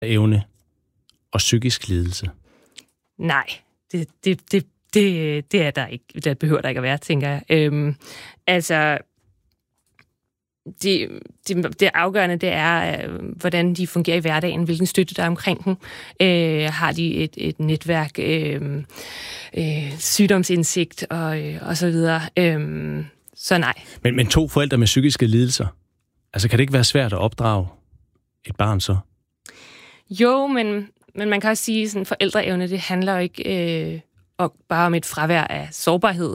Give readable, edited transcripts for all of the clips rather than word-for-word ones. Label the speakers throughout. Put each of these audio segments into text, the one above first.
Speaker 1: evne og psykisk lidelse?
Speaker 2: Nej, det er der ikke. Det behøver der ikke at være, tænker jeg. Altså, det afgørende, det er, hvordan de fungerer i hverdagen, hvilken støtte der er omkring dem. Har de et netværk, sygdomsindsigt og så videre. Så nej.
Speaker 1: Men 2 forældre med psykiske lidelser, altså kan det ikke være svært at opdrage et barn så?
Speaker 2: Jo, men man kan også sige, at forældreevne, det handler jo ikke bare om et fravær af sårbarhed.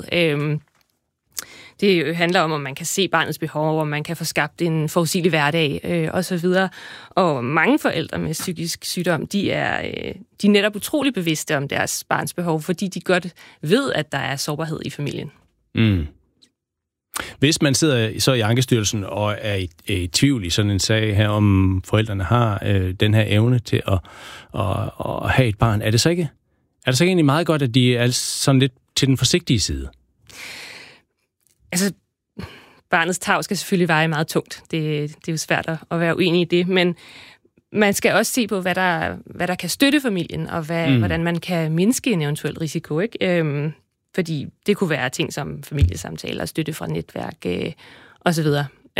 Speaker 2: Det handler om man kan se barnets behov, og man kan få skabt en forudsigelig hverdag osv. Og mange forældre med psykisk sygdom, de er netop utrolig bevidste om deres barns behov, fordi de godt ved, at der er sårbarhed i familien. Mm.
Speaker 1: Hvis man sidder så i Ankestyrelsen og er i tvivl i sådan en sag her, om forældrene har den her evne til at have et barn, er det så ikke egentlig meget godt, at de er sådan lidt til den forsigtige side?
Speaker 2: Altså, barnets tarv skal selvfølgelig veje meget tungt. Det er jo svært at være uenig i det, men man skal også se på, hvad der kan støtte familien, og hvordan man kan mindske en eventuel risiko, ikke? Fordi det kunne være ting som familiesamtaler, støtte fra netværk osv.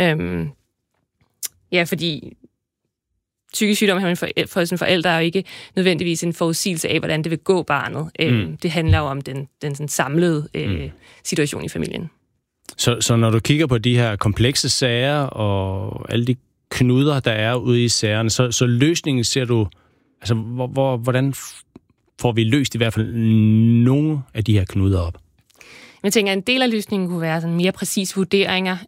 Speaker 2: Ja, fordi psykisk sygdom for sine forældre er jo ikke nødvendigvis en forudsigelse af, hvordan det vil gå barnet. Det handler jo om den sådan samlede situation i familien.
Speaker 1: Så når du kigger på de her komplekse sager og alle de knuder, der er ude i sagerne, så løsningen ser du, altså hvordan får vi løst i hvert fald nogle af de her knuder op?
Speaker 2: Jeg tænker, en del af løsningen kunne være sådan mere præcise vurderinger,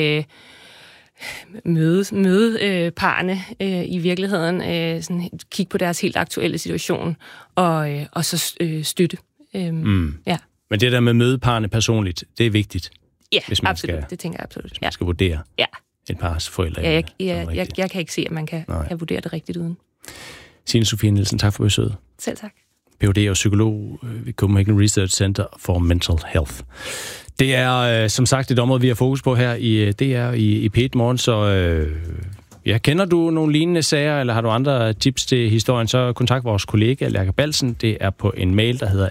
Speaker 2: møde parerne i virkeligheden, sådan kigge på deres helt aktuelle situation, og så støtte. Ja.
Speaker 1: Men det der med mødeparerne personligt, det er vigtigt.
Speaker 2: Ja, absolut. Det tænker jeg absolut.
Speaker 1: Hvis man skal vurdere et pars forældre.
Speaker 2: Jeg kan ikke se, at man kan vurdere det rigtigt uden.
Speaker 1: Signe Sofie Nielsen, tak for besøget.
Speaker 2: Selv tak.
Speaker 1: Ph.D. og psykolog ved Copenhagen Research Center for Mental Health. Det er som sagt et område, vi har fokus på her i DR i P1 Morgen, så kender du nogle lignende sager, eller har du andre tips til historien, så kontakt vores kollega Lærke Balsen. Det er på en mail, der hedder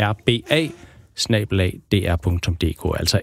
Speaker 1: lrba@dr.dk, altså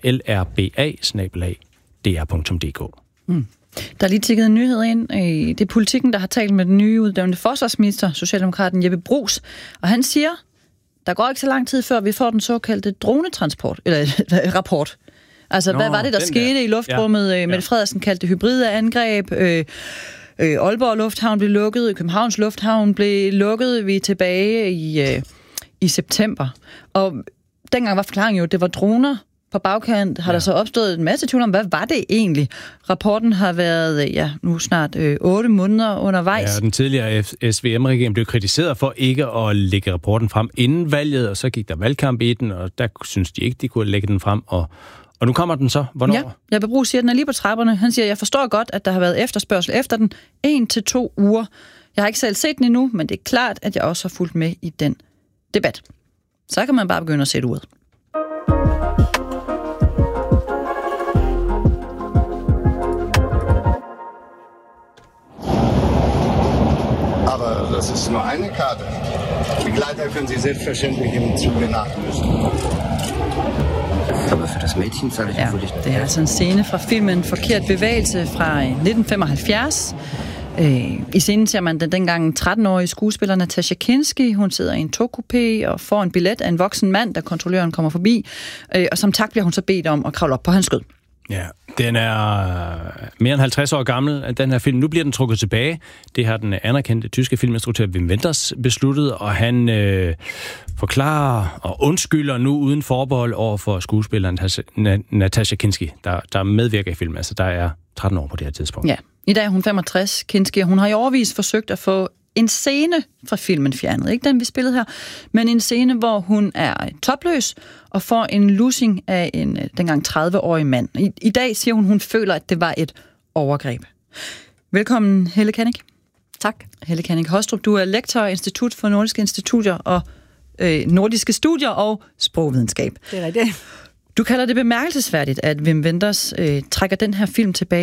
Speaker 1: lrba@dr.dk.
Speaker 3: Der er lige tikket en nyhed ind. Det er Politikken, der har talt med den nye uddannede forsvarsminister, socialdemokraten Jeppe Bruus, og han siger, der går ikke så lang tid før, vi får den såkaldte dronetransport, eller rapport. Altså, hvad var det, der skete i luftrummet? Ja. Mette Frederiksen kaldte det hybride angreb. Aalborg Lufthavn blev lukket, Københavns Lufthavn blev lukket. Vi er tilbage i september. Og dengang var forklaringen jo, at det var droner. På bagkant har der så opstået en masse tvivl om, hvad var det egentlig? Rapporten har været, nu snart 8 måneder undervejs. Ja,
Speaker 1: den tidligere SVM-regering blev kritiseret for ikke at lægge rapporten frem inden valget, og så gik der valgkamp i den, og der synes de ikke, de kunne lægge den frem. Og nu kommer den så. Hvornår?
Speaker 3: Ja, Jeppe Bruus siger, at den er lige på trapperne. Han siger, jeg forstår godt, at der har været efterspørgsel efter den 1 til 2 uger. Jeg har ikke selv set den endnu, men det er klart, at jeg også har fulgt med i den debat. Så kan man bare begynde at sætte ud.
Speaker 4: Aber das ist nur eine Karte. Begleiter können Sie selbstverständlich im Zuge nachlösen.
Speaker 5: Aber für das Mädchen zahle ich wohl nicht.
Speaker 3: Det er altså en scene fra filmen Forkert bevægelse fra 1975. I scenen ser man den dengang 13-årige skuespiller Natasha Kinski. Hun sidder i en togkupé og får en billet af en voksen mand, da kontrolløren kommer forbi. Og som tak bliver hun så bedt om at kravle op på hans skød.
Speaker 1: Ja, den er mere end 50 år gammel, den her film. Nu bliver den trukket tilbage. Det har den anerkendte tyske filminstruktør Wim Wenders besluttet, og han forklarer og undskylder nu uden forbehold over for skuespilleren Natasha Kinski, der medvirker i filmen. Altså, der er 13 år på det her tidspunkt.
Speaker 3: Ja, i dag er hun 65, Kinski, og hun har i årevis forsøgt at få en scene fra filmen fjernet. Ikke den, vi spillede her, men en scene, hvor hun er topløs og får en lussing af en dengang 30-årig mand. I dag siger hun føler, at det var et overgreb. Velkommen, Helle Kannik.
Speaker 6: Tak.
Speaker 3: Helle Kannik Hostrup, du er lektor i Institut for Nordiske Studier og Sprogvidenskab.
Speaker 6: Det er rigtigt.
Speaker 3: Du kalder det bemærkelsesværdigt, at Wim Wenders trækker den her film tilbage.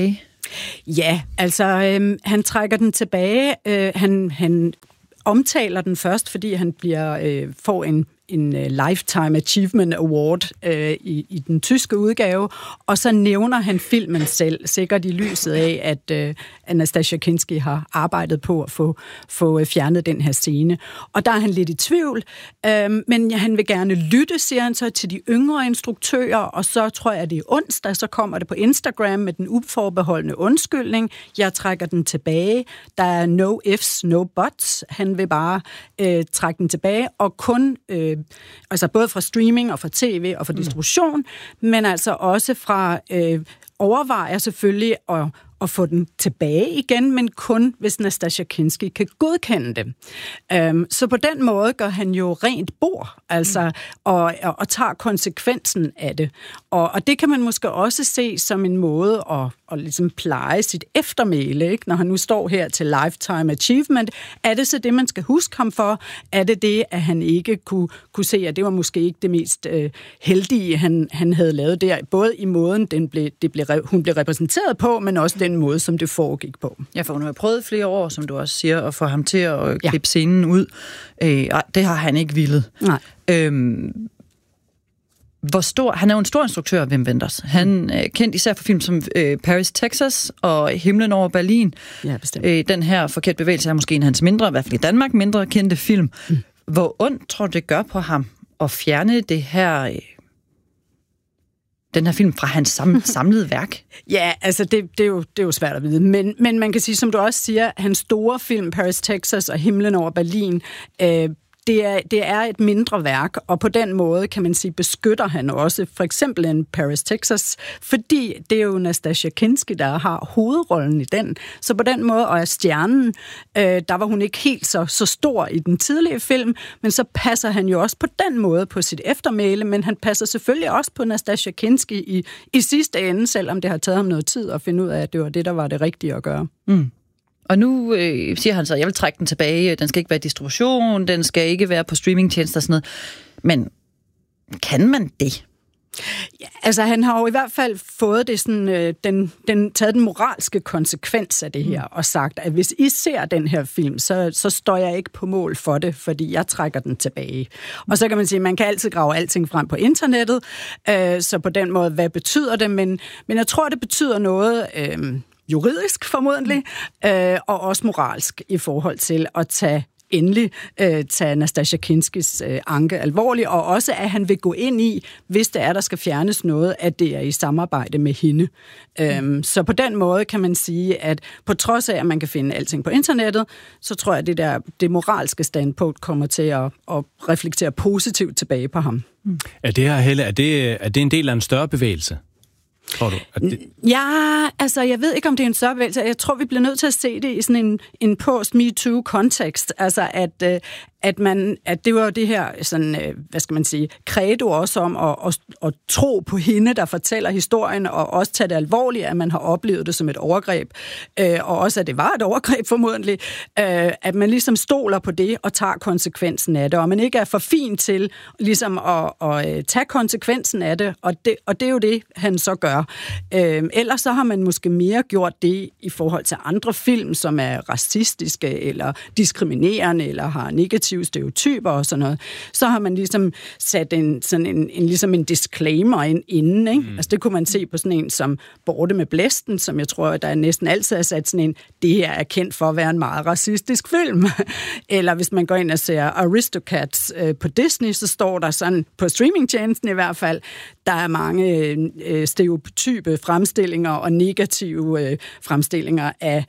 Speaker 6: Ja, altså han trækker den tilbage. Han omtaler den først, fordi han får en Lifetime Achievement Award i den tyske udgave, og så nævner han filmen selv, sikkert i lyset af, at Anastasia Kinski har arbejdet på at få fjernet den her scene. Og der er han lidt i tvivl, men han vil gerne lytte, siger han så, til de yngre instruktører, og så tror jeg, at det er onsdag, så kommer det på Instagram med den uforbeholdne undskyldning. Jeg trækker den tilbage. Der er no ifs, no buts. Han vil bare trække den tilbage, og kun altså både fra streaming og fra tv og fra distribution, men altså også fra overvejer selvfølgelig at få den tilbage igen, men kun hvis Nastassja Kinski kan godkende det. Så på den måde gør han jo rent bord, altså, og tager konsekvensen af det. Og det kan man måske også se som en måde at ligesom pleje sit eftermæle, ikke? Når han nu står her til Lifetime Achievement. Er det så det, man skal huske ham for? Er det, at han ikke kunne se, at det var måske ikke det mest heldige, han havde lavet der, både i måden, hun blev repræsenteret på, men også den måde, som det foregik på.
Speaker 3: Ja, for hun har prøvet flere år, som du også siger, at få ham til at klippe scenen ud. Det har han ikke villet.
Speaker 6: Nej.
Speaker 3: Han er jo en stor instruktør, Wim Wenders. Han er kendt især for film som Paris, Texas og Himlen over Berlin.
Speaker 6: Ja, bestemt.
Speaker 3: Den her Forkert bevægelse er måske en af hans mindre, i hvert fald i Danmark, mindre kendte film. Hvor ondt tror du, det gør på ham at fjerne det her... den her film fra hans samlede værk?
Speaker 6: Ja, altså det er jo svært at vide, men man kan sige, som du også siger, hans store film, Paris, Texas og Himlen over Berlin, det er et mindre værk, og på den måde, kan man sige, beskytter han også for eksempel en Paris, Texas, fordi det er jo Nastassja Kinski, der har hovedrollen i den. Så på den måde, og er stjernen, der var hun ikke helt så stor i den tidlige film, men så passer han jo også på den måde på sit eftermæle, men han passer selvfølgelig også på Nastassja Kinski i sidste ende, selvom det har taget ham noget tid at finde ud af, at det var det, der var det rigtige at gøre.
Speaker 3: Mm. Og nu siger han så, at jeg vil trække den tilbage, den skal ikke være distribution, den skal ikke være på streamingtjenester og sådan noget. Men kan man det?
Speaker 6: Ja, altså han har jo i hvert fald fået det sådan, taget den moralske konsekvens af det her, og sagt, at hvis I ser den her film, så står jeg ikke på mål for det, fordi jeg trækker den tilbage. Og så kan man sige, at man kan altid grave alting frem på internettet, så på den måde, hvad betyder det? Men jeg tror, det betyder noget... juridisk formodentlig, og også moralsk i forhold til at tage Nastassja Kinskis anke alvorligt, og også at han vil gå ind i, hvis det er, der skal fjernes noget, at det er i samarbejde med hende. Så på den måde kan man sige, at på trods af, at man kan finde alting på internettet, så tror jeg, at det moralske standpunkt kommer til at reflektere positivt tilbage på ham.
Speaker 1: Er det her, Helle, er det en del af en større bevægelse? Tror du?
Speaker 6: Ja, altså jeg ved ikke, om det er en større bevægelse. Jeg tror, vi bliver nødt til at se det i sådan en post-MeToo-kontekst. Altså at det var det her, sådan, hvad skal man sige, credo også om at tro på hende, der fortæller historien, og også tage det alvorligt, at man har oplevet det som et overgreb, og også at det var et overgreb formodentlig, at man ligesom stoler på det og tager konsekvensen af det, og man ikke er for fin til ligesom at tage konsekvensen af det, og det er jo det, han så gør. Ellers så har man måske mere gjort det i forhold til andre film, som er racistiske, eller diskriminerende, eller har negative stereotyper og sådan noget, så har man ligesom sat en disclaimer inden, ikke? Altså det kunne man se på sådan en som Borte med blæsten, som jeg tror, der næsten altid er sat sådan en, det her er kendt for at være en meget racistisk film. Eller hvis man går ind og ser Aristocats på Disney, så står der sådan, på streamingtjenesten i hvert fald, der er mange stereotype fremstillinger og negative fremstillinger af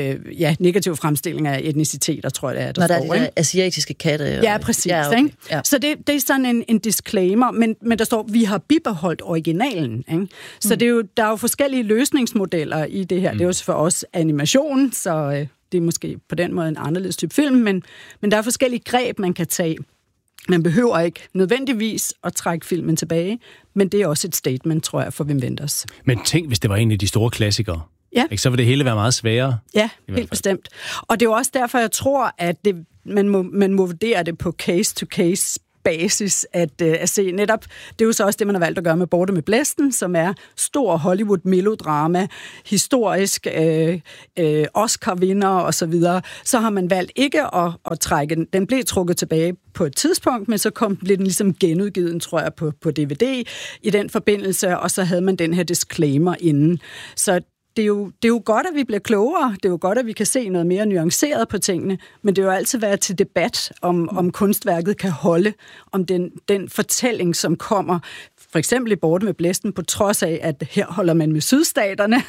Speaker 6: etniciteter, tror jeg, der står.
Speaker 3: Når der er asiatiske katte.
Speaker 6: Ja, præcis. Ja, okay. Ikke? Ja. Så det er sådan en disclaimer, men der står, vi har bibeholdt originalen. Ikke? Så der er jo forskellige løsningsmodeller i det her. Det er jo for os animation, så det er måske på den måde en anderledes type film, men der er forskellige greb, man kan tage. Man behøver ikke nødvendigvis at trække filmen tilbage, men det er også et statement, tror jeg, for Wim Wenders.
Speaker 1: Men tænk, hvis det var en af de store klassikere.
Speaker 6: Ja.
Speaker 1: Ikke, så vil det hele være meget sværere.
Speaker 6: Ja, helt bestemt. Og det er jo også derfor, jeg tror, at man må vurdere det på case-to-case basis at se. Netop, det er jo så også det, man har valgt at gøre med Borte med Blæsten, som er stor Hollywood-melodrama, historisk, Oscar-vinder og så videre. Så har man valgt ikke at trække den. Den blev trukket tilbage på et tidspunkt, men så blev den ligesom genudgivet, tror jeg, på DVD i den forbindelse, og så havde man den her disclaimer inden. Så det er jo godt, at vi bliver klogere. Det er jo godt, at vi kan se noget mere nuanceret på tingene, men det er jo altid været til debat, om kunstværket kan holde, om den fortælling, som kommer, for eksempel i Borte med Blæsten, på trods af, at her holder man med sydstaterne,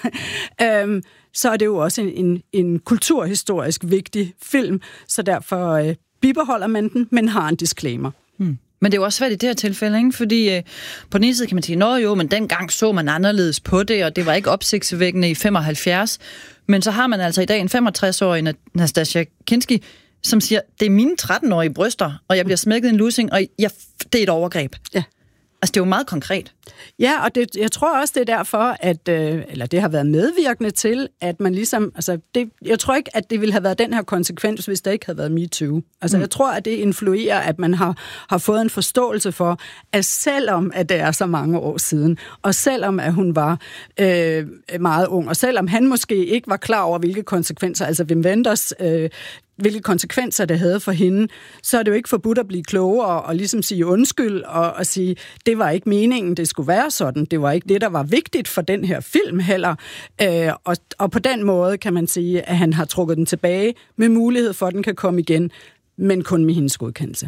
Speaker 6: så er det jo også en kulturhistorisk vigtig film, så derfor bibeholder man den, men har en disclaimer.
Speaker 3: Men det er jo også svært i det her tilfælde, ikke? Fordi på den ene side kan man sige, men dengang så man anderledes på det, og det var ikke opsigtsvækkende i 75. Men så har man altså i dag en 65-årig Nastassja Kinski, som siger, det er mine 13-årige bryster, og jeg bliver smækket en lussing, og det er et overgreb. Ja. Altså, det er jo meget konkret.
Speaker 6: Ja, og jeg tror også, det er derfor, at det har været medvirkende til, at man ligesom, jeg tror ikke, at det ville have været den her konsekvens, hvis der ikke havde været MeToo. Altså, jeg tror, at det influerer, at man har fået en forståelse for, at selvom at det er så mange år siden, og selvom at hun var meget ung, og selvom han måske ikke var klar over, hvilke konsekvenser, altså Wim Wenders hvilke konsekvenser det havde for hende, så er det jo ikke forbudt at blive klogere og ligesom sige undskyld og sige, det var ikke meningen, det skulle være sådan. Det var ikke det, der var vigtigt for den her film heller. Og på den måde kan man sige, at han har trukket den tilbage med mulighed for, at den kan komme igen, men kun med hendes godkendelse.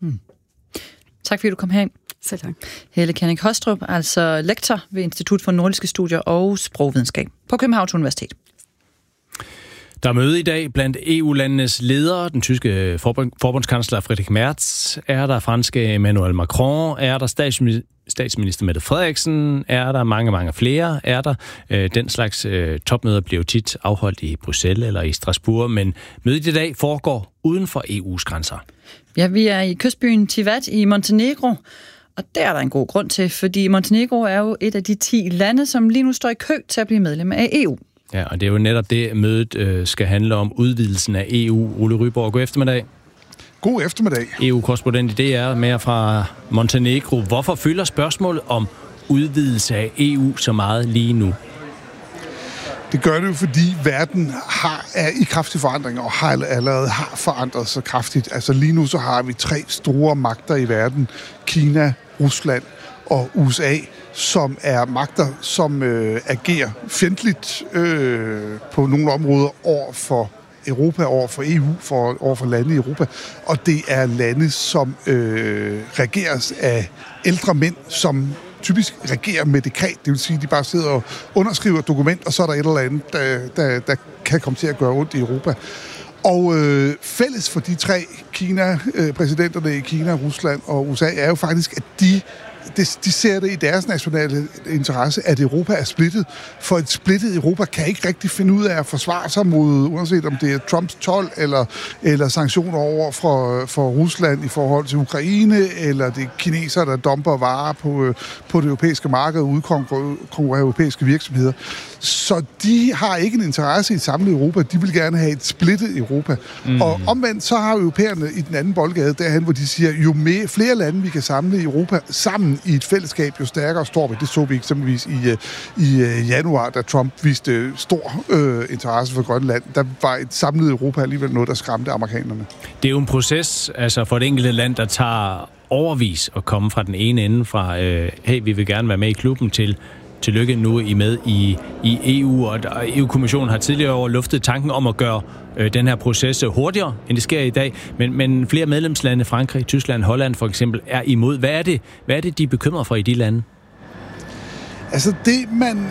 Speaker 3: Tak fordi du kom herind.
Speaker 6: Selv tak.
Speaker 3: Helle Kjerning Hostrup, altså lektor ved Institut for Nordiske Studier og Sprogvidenskab på Københavns Universitet.
Speaker 1: Der er møde i dag blandt EU-landenes ledere. Den tyske forbundskansler Friedrich Merz er der, franske Emmanuel Macron er der, statsminister Mette Frederiksen er der, mange flere er der. Den slags topmøder bliver jo tit afholdt i Bruxelles eller i Strasbourg, men mødet i dag foregår uden for EU's grænser. Ja, vi er i kystbyen Tivat i Montenegro, og der er der en god grund til, fordi Montenegro er jo et af de 10 lande, som lige nu står i kø til at blive medlem af EU. Ja, og det er jo netop det, mødet skal handle om, udvidelsen af EU. Ole Ryborg, god eftermiddag.
Speaker 7: God eftermiddag.
Speaker 1: EU-korrespondent i DR med fra Montenegro. Hvorfor fylder spørgsmålet om udvidelse af EU så meget lige nu?
Speaker 7: Det gør det jo, fordi verden er i kraftig forandring og allerede har forandret sig kraftigt. Altså lige nu så har vi 3 store magter i verden. Kina, Rusland og USA, som er magter, som agerer fjendtligt på nogle områder over for Europa, over for EU, over for lande i Europa. Og det er lande, som regeres af ældre mænd, som typisk regerer med dekret. Det vil sige, at de bare sidder og underskriver et dokument, og så er der et eller andet, der kan komme til at gøre ondt i Europa. Og fælles for de 3 præsidenterne i Kina, Rusland og USA, er jo faktisk, at de ser det i deres nationale interesse, at Europa er splittet. For et splittet Europa kan ikke rigtig finde ud af at forsvare sig mod, uanset om det er Trumps told eller sanktioner over for Rusland i forhold til Ukraine, eller det er kinesere, der dumper varer på det europæiske marked og udkonkurrerer europæiske virksomheder. Så de har ikke en interesse i et samlet Europa. De vil gerne have et splittet Europa. Og omvendt så har europæerne i den anden boldgade derhen, hvor de siger, jo flere lande vi kan samle i Europa sammen i et fællesskab, jo stærkere står vi. Det så vi eksempelvis i januar, da Trump viste stor interesse for Grønland. Der var et samlet Europa alligevel noget, der skræmte amerikanerne.
Speaker 1: Det er jo en proces altså for et enkelte land, der tager overvis at komme fra den ene ende fra, hey, vi vil gerne være med i klubben til tillykke, nu er I med i EU, og EU-kommissionen har tidligere over luftet tanken om at gøre den her proces hurtigere, end det sker i dag. Men flere medlemslande, Frankrig, Tyskland, Holland for eksempel, er imod. Hvad er det, de er bekymret for i de lande?
Speaker 7: Altså det, man...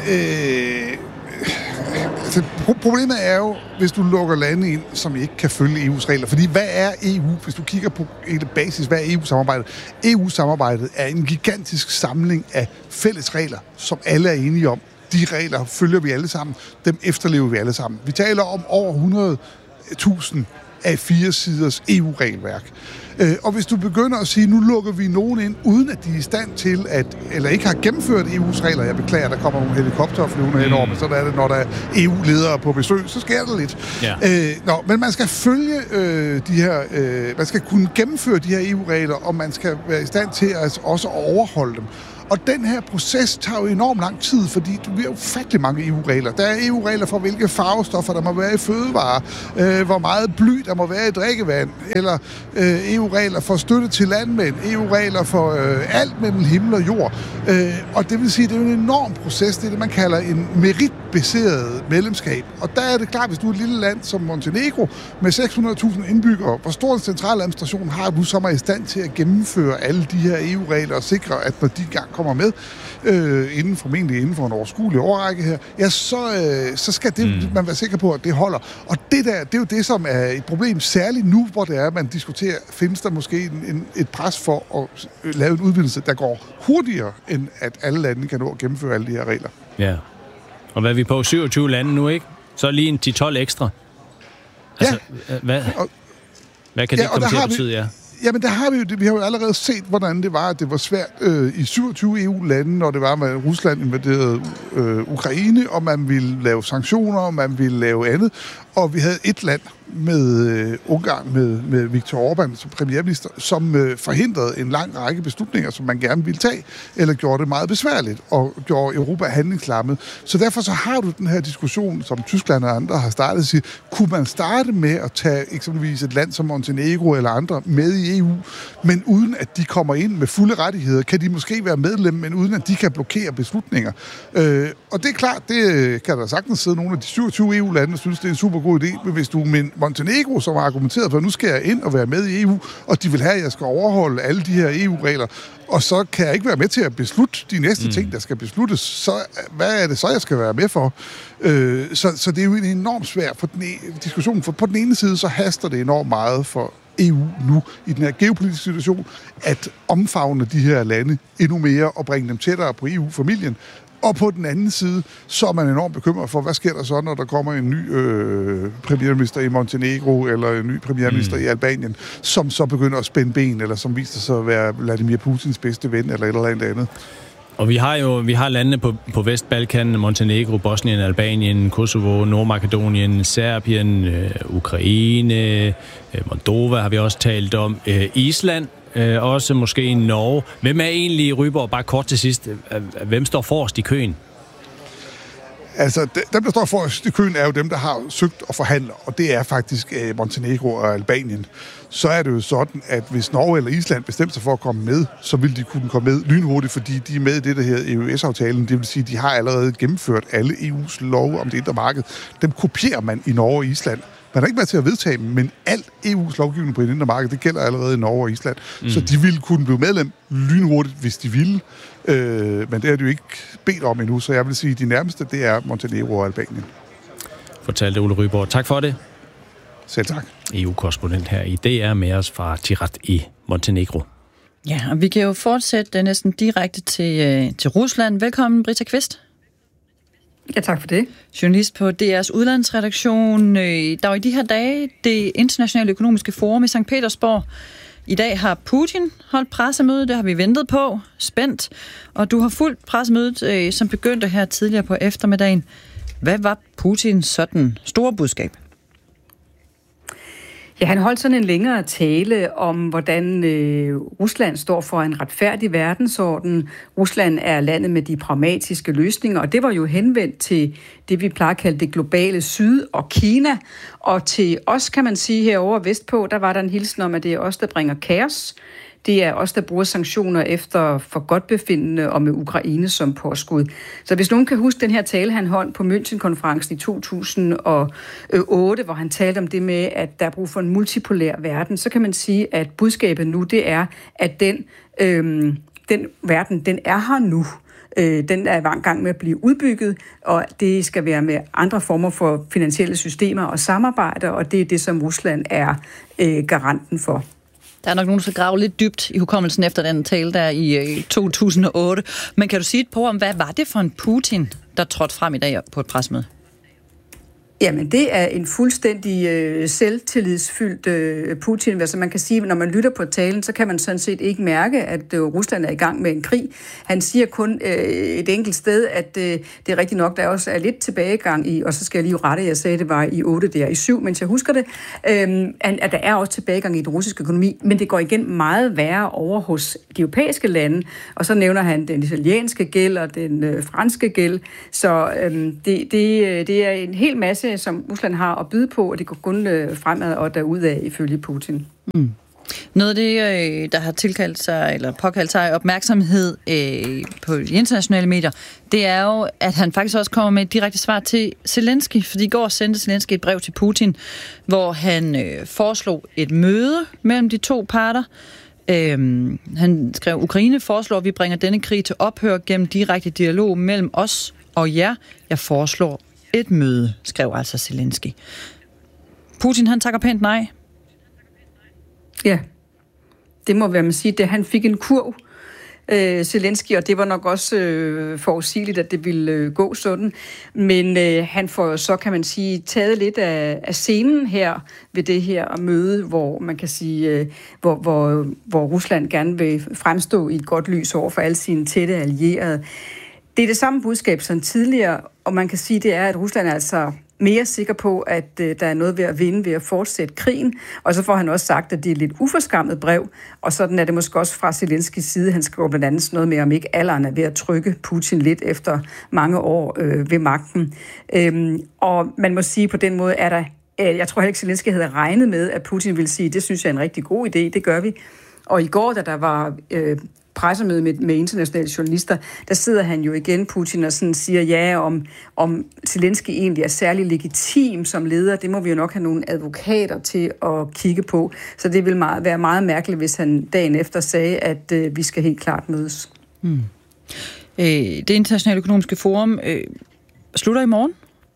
Speaker 7: problemet er jo, hvis du lukker lande ind, som ikke kan følge EU's regler. Fordi hvad er EU? Hvis du kigger på basis, hvad er EU-samarbejdet? EU-samarbejdet er en gigantisk samling af fælles regler, som alle er enige om. De regler følger vi alle sammen. Dem efterlever vi alle sammen. Vi taler om over 100.000 af 4 siders EU-regelværk. Og hvis du begynder at sige, nu lukker vi nogen ind, uden at de er i stand til eller ikke har gennemført EU's regler, jeg beklager, der kommer nogle helikopterflyvende henover, men sådan er det, når der er EU-ledere på besøg, så sker der lidt. Ja. Men man skal følge man skal kunne gennemføre de her EU-regler, og man skal være i stand til at også overholde dem. Og den her proces tager jo enormt lang tid, fordi vi har ufattelig mange EU-regler. Der er EU-regler for, hvilke farvestoffer der må være i fødevarer, hvor meget bly der må være i drikkevand, eller EU-regler for støtte til landmænd, EU-regler for alt mellem himmel og jord. Og det vil sige, at det er jo en enorm proces, det er det, man kalder en meritbaseret medlemskab. Og der er det klart, hvis du er et lille land som Montenegro med 600.000 indbyggere, hvor stor en centraladministration har du, som er i stand til at gennemføre alle de her EU-regler og sikre, at når de gang kommer med, formentlig inden for en overskuelig årrække her, ja, så skal det, man være sikker på, at det holder. Og det er jo det, som er et problem, særligt nu, hvor det er, at man diskuterer, findes der måske et pres for at lave en udvidelse, der går hurtigere, end at alle lande kan nå at gennemføre alle de her regler.
Speaker 1: Ja. Og hvad er vi på? 27 lande nu, ikke? Så lige en 10-12 ekstra. Altså, ja. Hvad kan det komme til at betyde, ja?
Speaker 7: Jamen, der har vi har jo allerede set, hvordan det var, at det var svært i 27 EU-lande, når det var, at Rusland invaderede Ukraine, og man ville lave sanktioner, og man ville lave andet. Og vi havde et land med Ungarn, med Viktor Orbán som premierminister, som forhindrede en lang række beslutninger, som man gerne ville tage, eller gjorde det meget besværligt, og gjorde Europa handlingslammet. Så derfor så har du den her diskussion, som Tyskland og andre har startet, at sige, kunne man starte med at tage eksempelvis et land som Montenegro eller andre med i EU, men uden at de kommer ind med fulde rettigheder, kan de måske være medlem, men uden at de kan blokere beslutninger. Og det er klart, det kan der sagtens sidde nogle af de 27 EU-lande, og synes, det er en super god idé, men hvis du med Montenegro, som har argumenteret for, at nu skal jeg ind og være med i EU, og de vil have, at jeg skal overholde alle de her EU-regler, og så kan jeg ikke være med til at beslutte de næste ting, der skal besluttes, så hvad er det så, jeg skal være med for? Så det er jo en enormt svær diskussion, for på den ene side, så haster det enormt meget for EU nu, i den her geopolitiske situation, at omfavne de her lande endnu mere og bringe dem tættere på EU-familien. Og på den anden side, så er man enormt bekymret for, hvad sker der så, når der kommer en ny premierminister i Montenegro, eller en ny premierminister i Albanien, som så begynder at spænde ben, eller som viser sig at være Vladimir Putins bedste ven, eller et eller andet.
Speaker 1: Og vi har landene på Vestbalkan, Montenegro, Bosnien, Albanien, Kosovo, Nordmakedonien, Serbien, Ukraine, Moldova har vi også talt om, Island, også måske Norge. Hvem er egentlig, Ryborg, bare kort til sidst, hvem står forrest i køen?
Speaker 7: Altså, dem, der står forrest i køen, er jo dem, der har søgt og forhandler, og det er faktisk Montenegro og Albanien. Så er det jo sådan, at hvis Norge eller Island bestemte sig for at komme med, så vil de kunne komme med lynhurtigt, fordi de er med i det, der hedder EØS-aftalen. Det vil sige, at de har allerede gennemført alle EU's love om det indre marked. Dem kopierer man i Norge og Island. Man er ikke med til at vedtage dem, men alt EU's lovgivning på det indre marked, det gælder allerede i Norge og Island. Så de ville kunne blive medlem lynhurtigt, hvis de ville. Men det er de jo ikke bedt om endnu, så jeg vil sige, at de nærmeste, det er Montenegro og Albanien.
Speaker 1: Fortalte Ole Ryborg. Tak for det.
Speaker 7: Selv tak.
Speaker 1: EU-korrespondent her i DR med os fra Tirat i Montenegro.
Speaker 3: Ja, og vi kan jo fortsætte næsten direkte til Rusland. Velkommen, Britta Kvist.
Speaker 8: Ja, tak for det.
Speaker 3: Journalist på DR's udlandsredaktion. Der er i de her dage det internationale økonomiske forum i St. Petersborg. I dag har Putin holdt pressemøde, det har vi ventet på, spændt. Og du har fulgt pressemødet, som begyndte her tidligere på eftermiddagen. Hvad var Putins sådan store budskab?
Speaker 8: Ja, han holdt sådan en længere tale om, hvordan Rusland står for en retfærdig verdensorden. Rusland er landet med de pragmatiske løsninger, og det var jo henvendt til det, vi plejer at kalde det globale syd og Kina. Og til os, kan man sige, herovre vestpå, der var der en hilsen om, at det er os, der bringer kaos. Det er os, der bruger sanktioner efter forgodtbefindende og med Ukraine som påskud. Så hvis nogen kan huske den her tale, han holdt på München-konferencen i 2008, hvor han talte om det med, at der er brug for en multipolær verden, så kan man sige, at budskabet nu, det er, at den verden, den er her nu. Den er i gang med at blive udbygget, og det skal være med andre former for finansielle systemer og samarbejder, og det er det, som Rusland er garanten for.
Speaker 3: Der er nok nogen, der skal grave lidt dybt i hukommelsen efter den tale der i 2008. Men kan du sige et par ord om, hvad var det for en Putin, der trådte frem i dag på et pressemøde?
Speaker 8: Jamen, det er en fuldstændig selvtillidsfyldt Putin. Altså man kan sige, når man lytter på talen, så kan man sådan set ikke mærke, at Rusland er i gang med en krig. Han siger kun et enkelt sted, at det er rigtigt nok, der også er lidt tilbagegang i, og så skal jeg lige rette, jeg sagde, det var i 8, det er i 7, mens jeg husker det, at der er også tilbagegang i den russiske økonomi, men det går igen meget værre over hos de europæiske lande, og så nævner han den italienske gæld og den franske gæld, så det er en hel masse, som Rusland har at byde på, og det går kun fremad og derudad ifølge Putin.
Speaker 3: Mm. Noget af det, der har tilkaldt sig, eller påkaldt sig opmærksomhed på de internationale medier, det er jo, at han faktisk også kommer med et direkte svar til Zelensky, fordi i går sendte Zelensky et brev til Putin, hvor han foreslog et møde mellem de to parter. Han skrev, Ukraine foreslår, at vi bringer denne krig til ophør gennem direkte dialog mellem os og jer. Jeg foreslår et møde, skrev altså Zelensky. Putin, han takker pænt nej.
Speaker 8: Ja, det må være, man sige, det han fik en kurv, Zelensky, og det var nok også forudsigeligt, at det ville gå sådan. Men han får så, kan man sige, taget lidt af scenen her ved det her møde, hvor man kan sige, hvor Rusland gerne vil fremstå i et godt lys over for alle sine tætte allierede. Det er det samme budskab som tidligere, og man kan sige, det er, at Rusland er altså mere sikker på, at der er noget ved at vinde ved at fortsætte krigen. Og så får han også sagt, at det er et lidt uforskammet brev, og sådan er det måske også fra Zelenskys side. Han skriver blandt andet noget med, om ikke alderen er ved at trykke Putin lidt efter mange år ved magten. Og man må sige, på den måde er der, jeg tror heller ikke, Zelensky havde regnet med, at Putin ville sige, det synes jeg er en rigtig god idé, det gør vi. Og i går, da der var pressemøde med internationale journalister, der sidder han jo igen, Putin, og sådan siger, ja, om Zelensky egentlig er særlig legitim som leder, det må vi jo nok have nogle advokater til at kigge på. Så det vil være meget mærkeligt, hvis han dagen efter sagde, at vi skal helt klart mødes.
Speaker 3: Mm. Det internationale økonomiske forum slutter i morgen,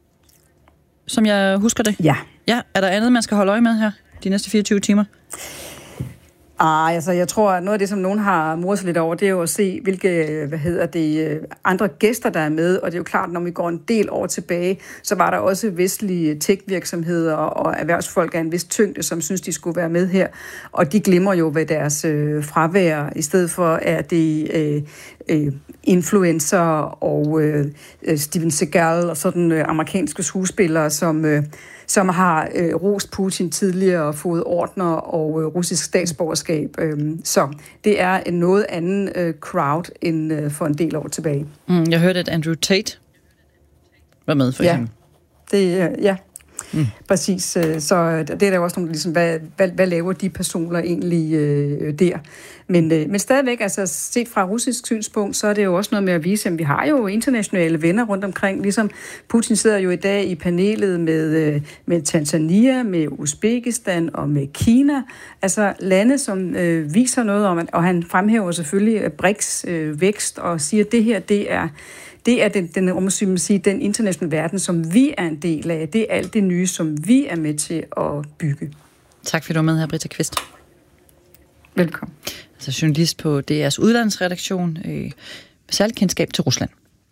Speaker 3: som jeg husker det.
Speaker 8: Ja.
Speaker 3: Ja, er der andet, man skal holde øje med her de næste 24 timer?
Speaker 8: Altså jeg tror, at noget af det, som nogen har moret sig lidt over, det er jo at se, hvilke, andre gæster, der er med. Og det er jo klart, når vi går en del år tilbage, så var der også vestlige tech-virksomheder og erhvervsfolk af en vis tyngde, som synes, de skulle være med her. Og de glemmer jo ved deres fravær. I stedet for er det influencer og Steven Seagal og sådan amerikanske skuespillere, som har rost Putin tidligere og fået ordner og russisk statsborgerskab. Så det er en noget anden crowd end for en del år tilbage.
Speaker 3: Jeg hørte, at Andrew Tate var med for eksempel.
Speaker 8: Ja. Præcis. Så det er der også nogle, ligesom, hvad laver de personer egentlig der? Men stadigvæk, altså set fra russisk synspunkt, så er det jo også noget med at vise, at vi har jo internationale venner rundt omkring. Ligesom Putin sidder jo i dag i panelet med Tanzania, med Uzbekistan og med Kina. Altså lande, som viser noget om, og han fremhæver selvfølgelig BRICS vækst og siger, at det her, det er den internationale verden, som vi er en del af. Det er alt det nye, som vi er med til at bygge.
Speaker 3: Tak fordi du var med her, Britta Kvist.
Speaker 8: Velkommen.
Speaker 3: Altså journalist på DR's udlandsredaktion med særligt kendskab til Rusland.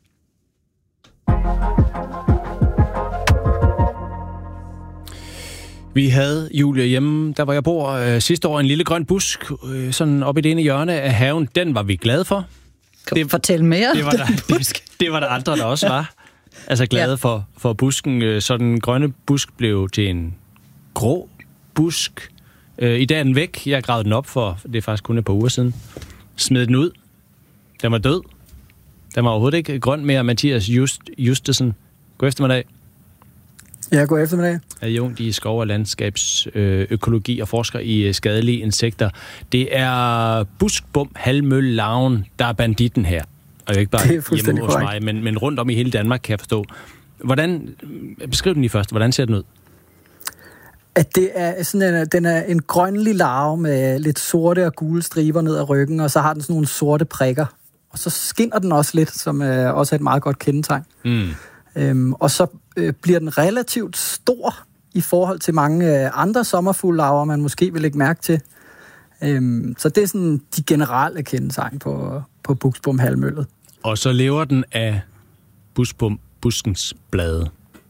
Speaker 1: Vi havde, Julia, hjemme, der hvor jeg bor sidste år, en lille grøn busk, sådan oppe i det ene hjørne af haven. Den var vi glade for.
Speaker 3: Fortæl mere.
Speaker 1: Det var der andre, der også var. Altså glade for busken. Så den grønne busk blev til en grå busk. I dag er den væk. Jeg gravede den op for, det er faktisk kun et par uger siden. Smed den ud. Den var død. Den var overhovedet ikke grøn mere. Mathias Justesen. God eftermiddag.
Speaker 9: Ja, god eftermiddag.
Speaker 1: Adjunkt i skov- og landskabsøkologi og forsker i skadelige insekter. Det er buskbum, halvmøl, larven, der er banditten her. Og ikke bare hjemme hos mig, men rundt om i hele Danmark, kan jeg forstå. Beskriv den lige først. Hvordan ser den ud?
Speaker 9: At det er sådan den er en grønlig larve med lidt sorte og gule striber ned ad ryggen, og så har den sådan nogle sorte prikker. Og så skinner den også lidt, som også er et meget godt kendetegn. Og så bliver den relativt stor i forhold til mange andre sommerfuglelarver, man måske vil lægge mærke til. Så det er sådan de generelle kendetegn på buksbomhalmøllet.
Speaker 1: Og så lever den af buskens blade.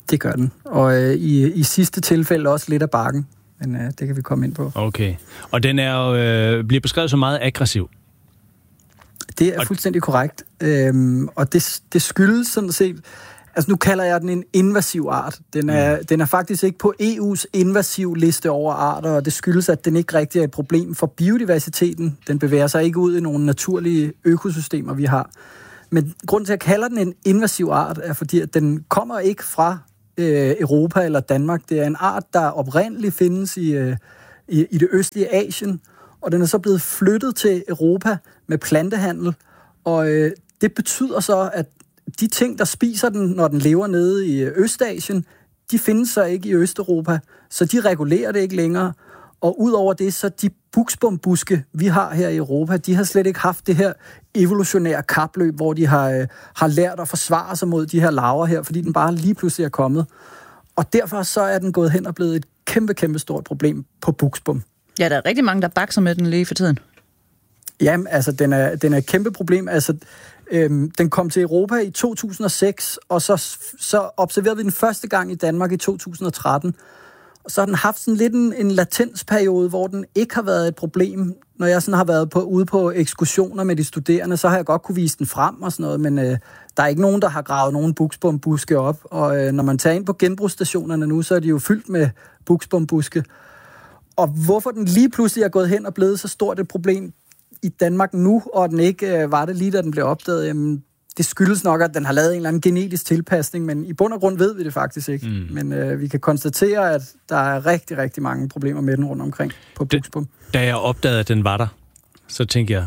Speaker 9: Det gør den. Og i sidste tilfælde også lidt af bakken. Men det kan vi komme ind på.
Speaker 1: Okay. Og den er jo, bliver beskrevet som meget aggressiv.
Speaker 9: Det er fuldstændig korrekt. Og det skyldes sådan set... Altså nu kalder jeg den en invasiv art. Den er faktisk ikke på EU's invasiv liste over arter, og det skyldes, at den ikke rigtig er et problem for biodiversiteten. Den bevæger sig ikke ud i nogle naturlige økosystemer, vi har. Men grunden til, at jeg kalder den en invasiv art, er fordi, at den kommer ikke fra Europa eller Danmark. Det er en art, der oprindeligt findes i det østlige Asien, og den er så blevet flyttet til Europa med plantehandel, og det betyder så, at de ting, der spiser den, når den lever nede i Østasien, de findes så ikke i Østeuropa, så de regulerer det ikke længere. Og udover det, så de buksbombuske, vi har her i Europa, de har slet ikke haft det her evolutionære kapløb, hvor de har lært at forsvare sig mod de her larver her, fordi den bare lige pludselig er kommet. Og derfor så er den gået hen og blevet et kæmpe, kæmpe stort problem på buksbom.
Speaker 3: Ja, der er rigtig mange, der bakser med den lige for tiden.
Speaker 9: Jamen, altså, den er et kæmpe problem. Altså, den kom til Europa i 2006, og så observerede vi den første gang i Danmark i 2013. Og så har den haft sådan lidt en latensperiode, hvor den ikke har været et problem. Når jeg sådan har været ude på ekskursioner med de studerende, så har jeg godt kunne vise den frem og sådan noget, men der er ikke nogen, der har gravet nogen buksbombuske op. Og når man tager ind på genbrugsstationerne nu, så er de jo fyldt med buksbombuske. Og hvorfor den lige pludselig er gået hen og blevet så stort et problem i Danmark nu, og den ikke var det lige, da den blev opdaget, jamen, det skyldes nok, at den har lavet en eller anden genetisk tilpasning, men i bund og grund ved vi det faktisk ikke. Men vi kan konstatere, at der er rigtig, rigtig mange problemer med den rundt omkring på buksbom. Da
Speaker 1: jeg opdagede, at den var der, så tænkte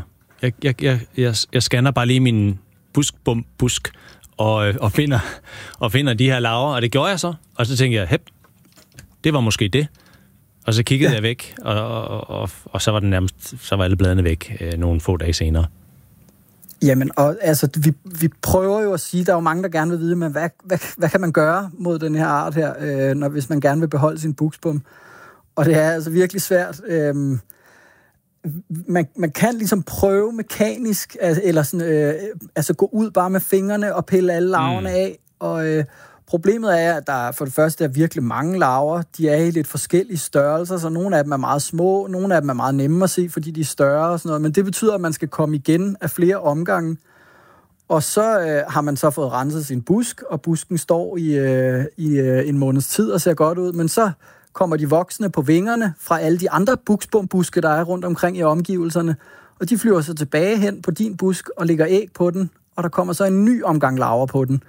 Speaker 1: jeg scanner bare lige min busk og finder de her larver, og det gjorde jeg så. Og så tænkte jeg, det var måske det. Og så kiggede jeg væk, og så var så var alle bladene væk nogle få dage senere.
Speaker 9: Jamen, og altså, vi prøver jo at sige, der er jo mange, der gerne vil vide, men hvad kan man gøre mod den her art her, hvis man gerne vil beholde sin buksbom? Og det er altså virkelig svært. Man kan ligesom prøve mekanisk, eller sådan, altså gå ud bare med fingrene og pille alle larverne af, og problemet er, at der for det første er virkelig mange larver. De er i lidt forskellige størrelser, så nogle af dem er meget små, nogle af dem er meget nemme at se, fordi de er større og sådan noget. Men det betyder, at man skal komme igen af flere omgange. Og så har man så fået renset sin busk, og busken står i en måneds tid og ser godt ud. Men så kommer de voksne på vingerne fra alle de andre buksbombuske, der er rundt omkring i omgivelserne. Og de flyver så tilbage hen på din busk og lægger æg på den, og der kommer så en ny omgang larver på den.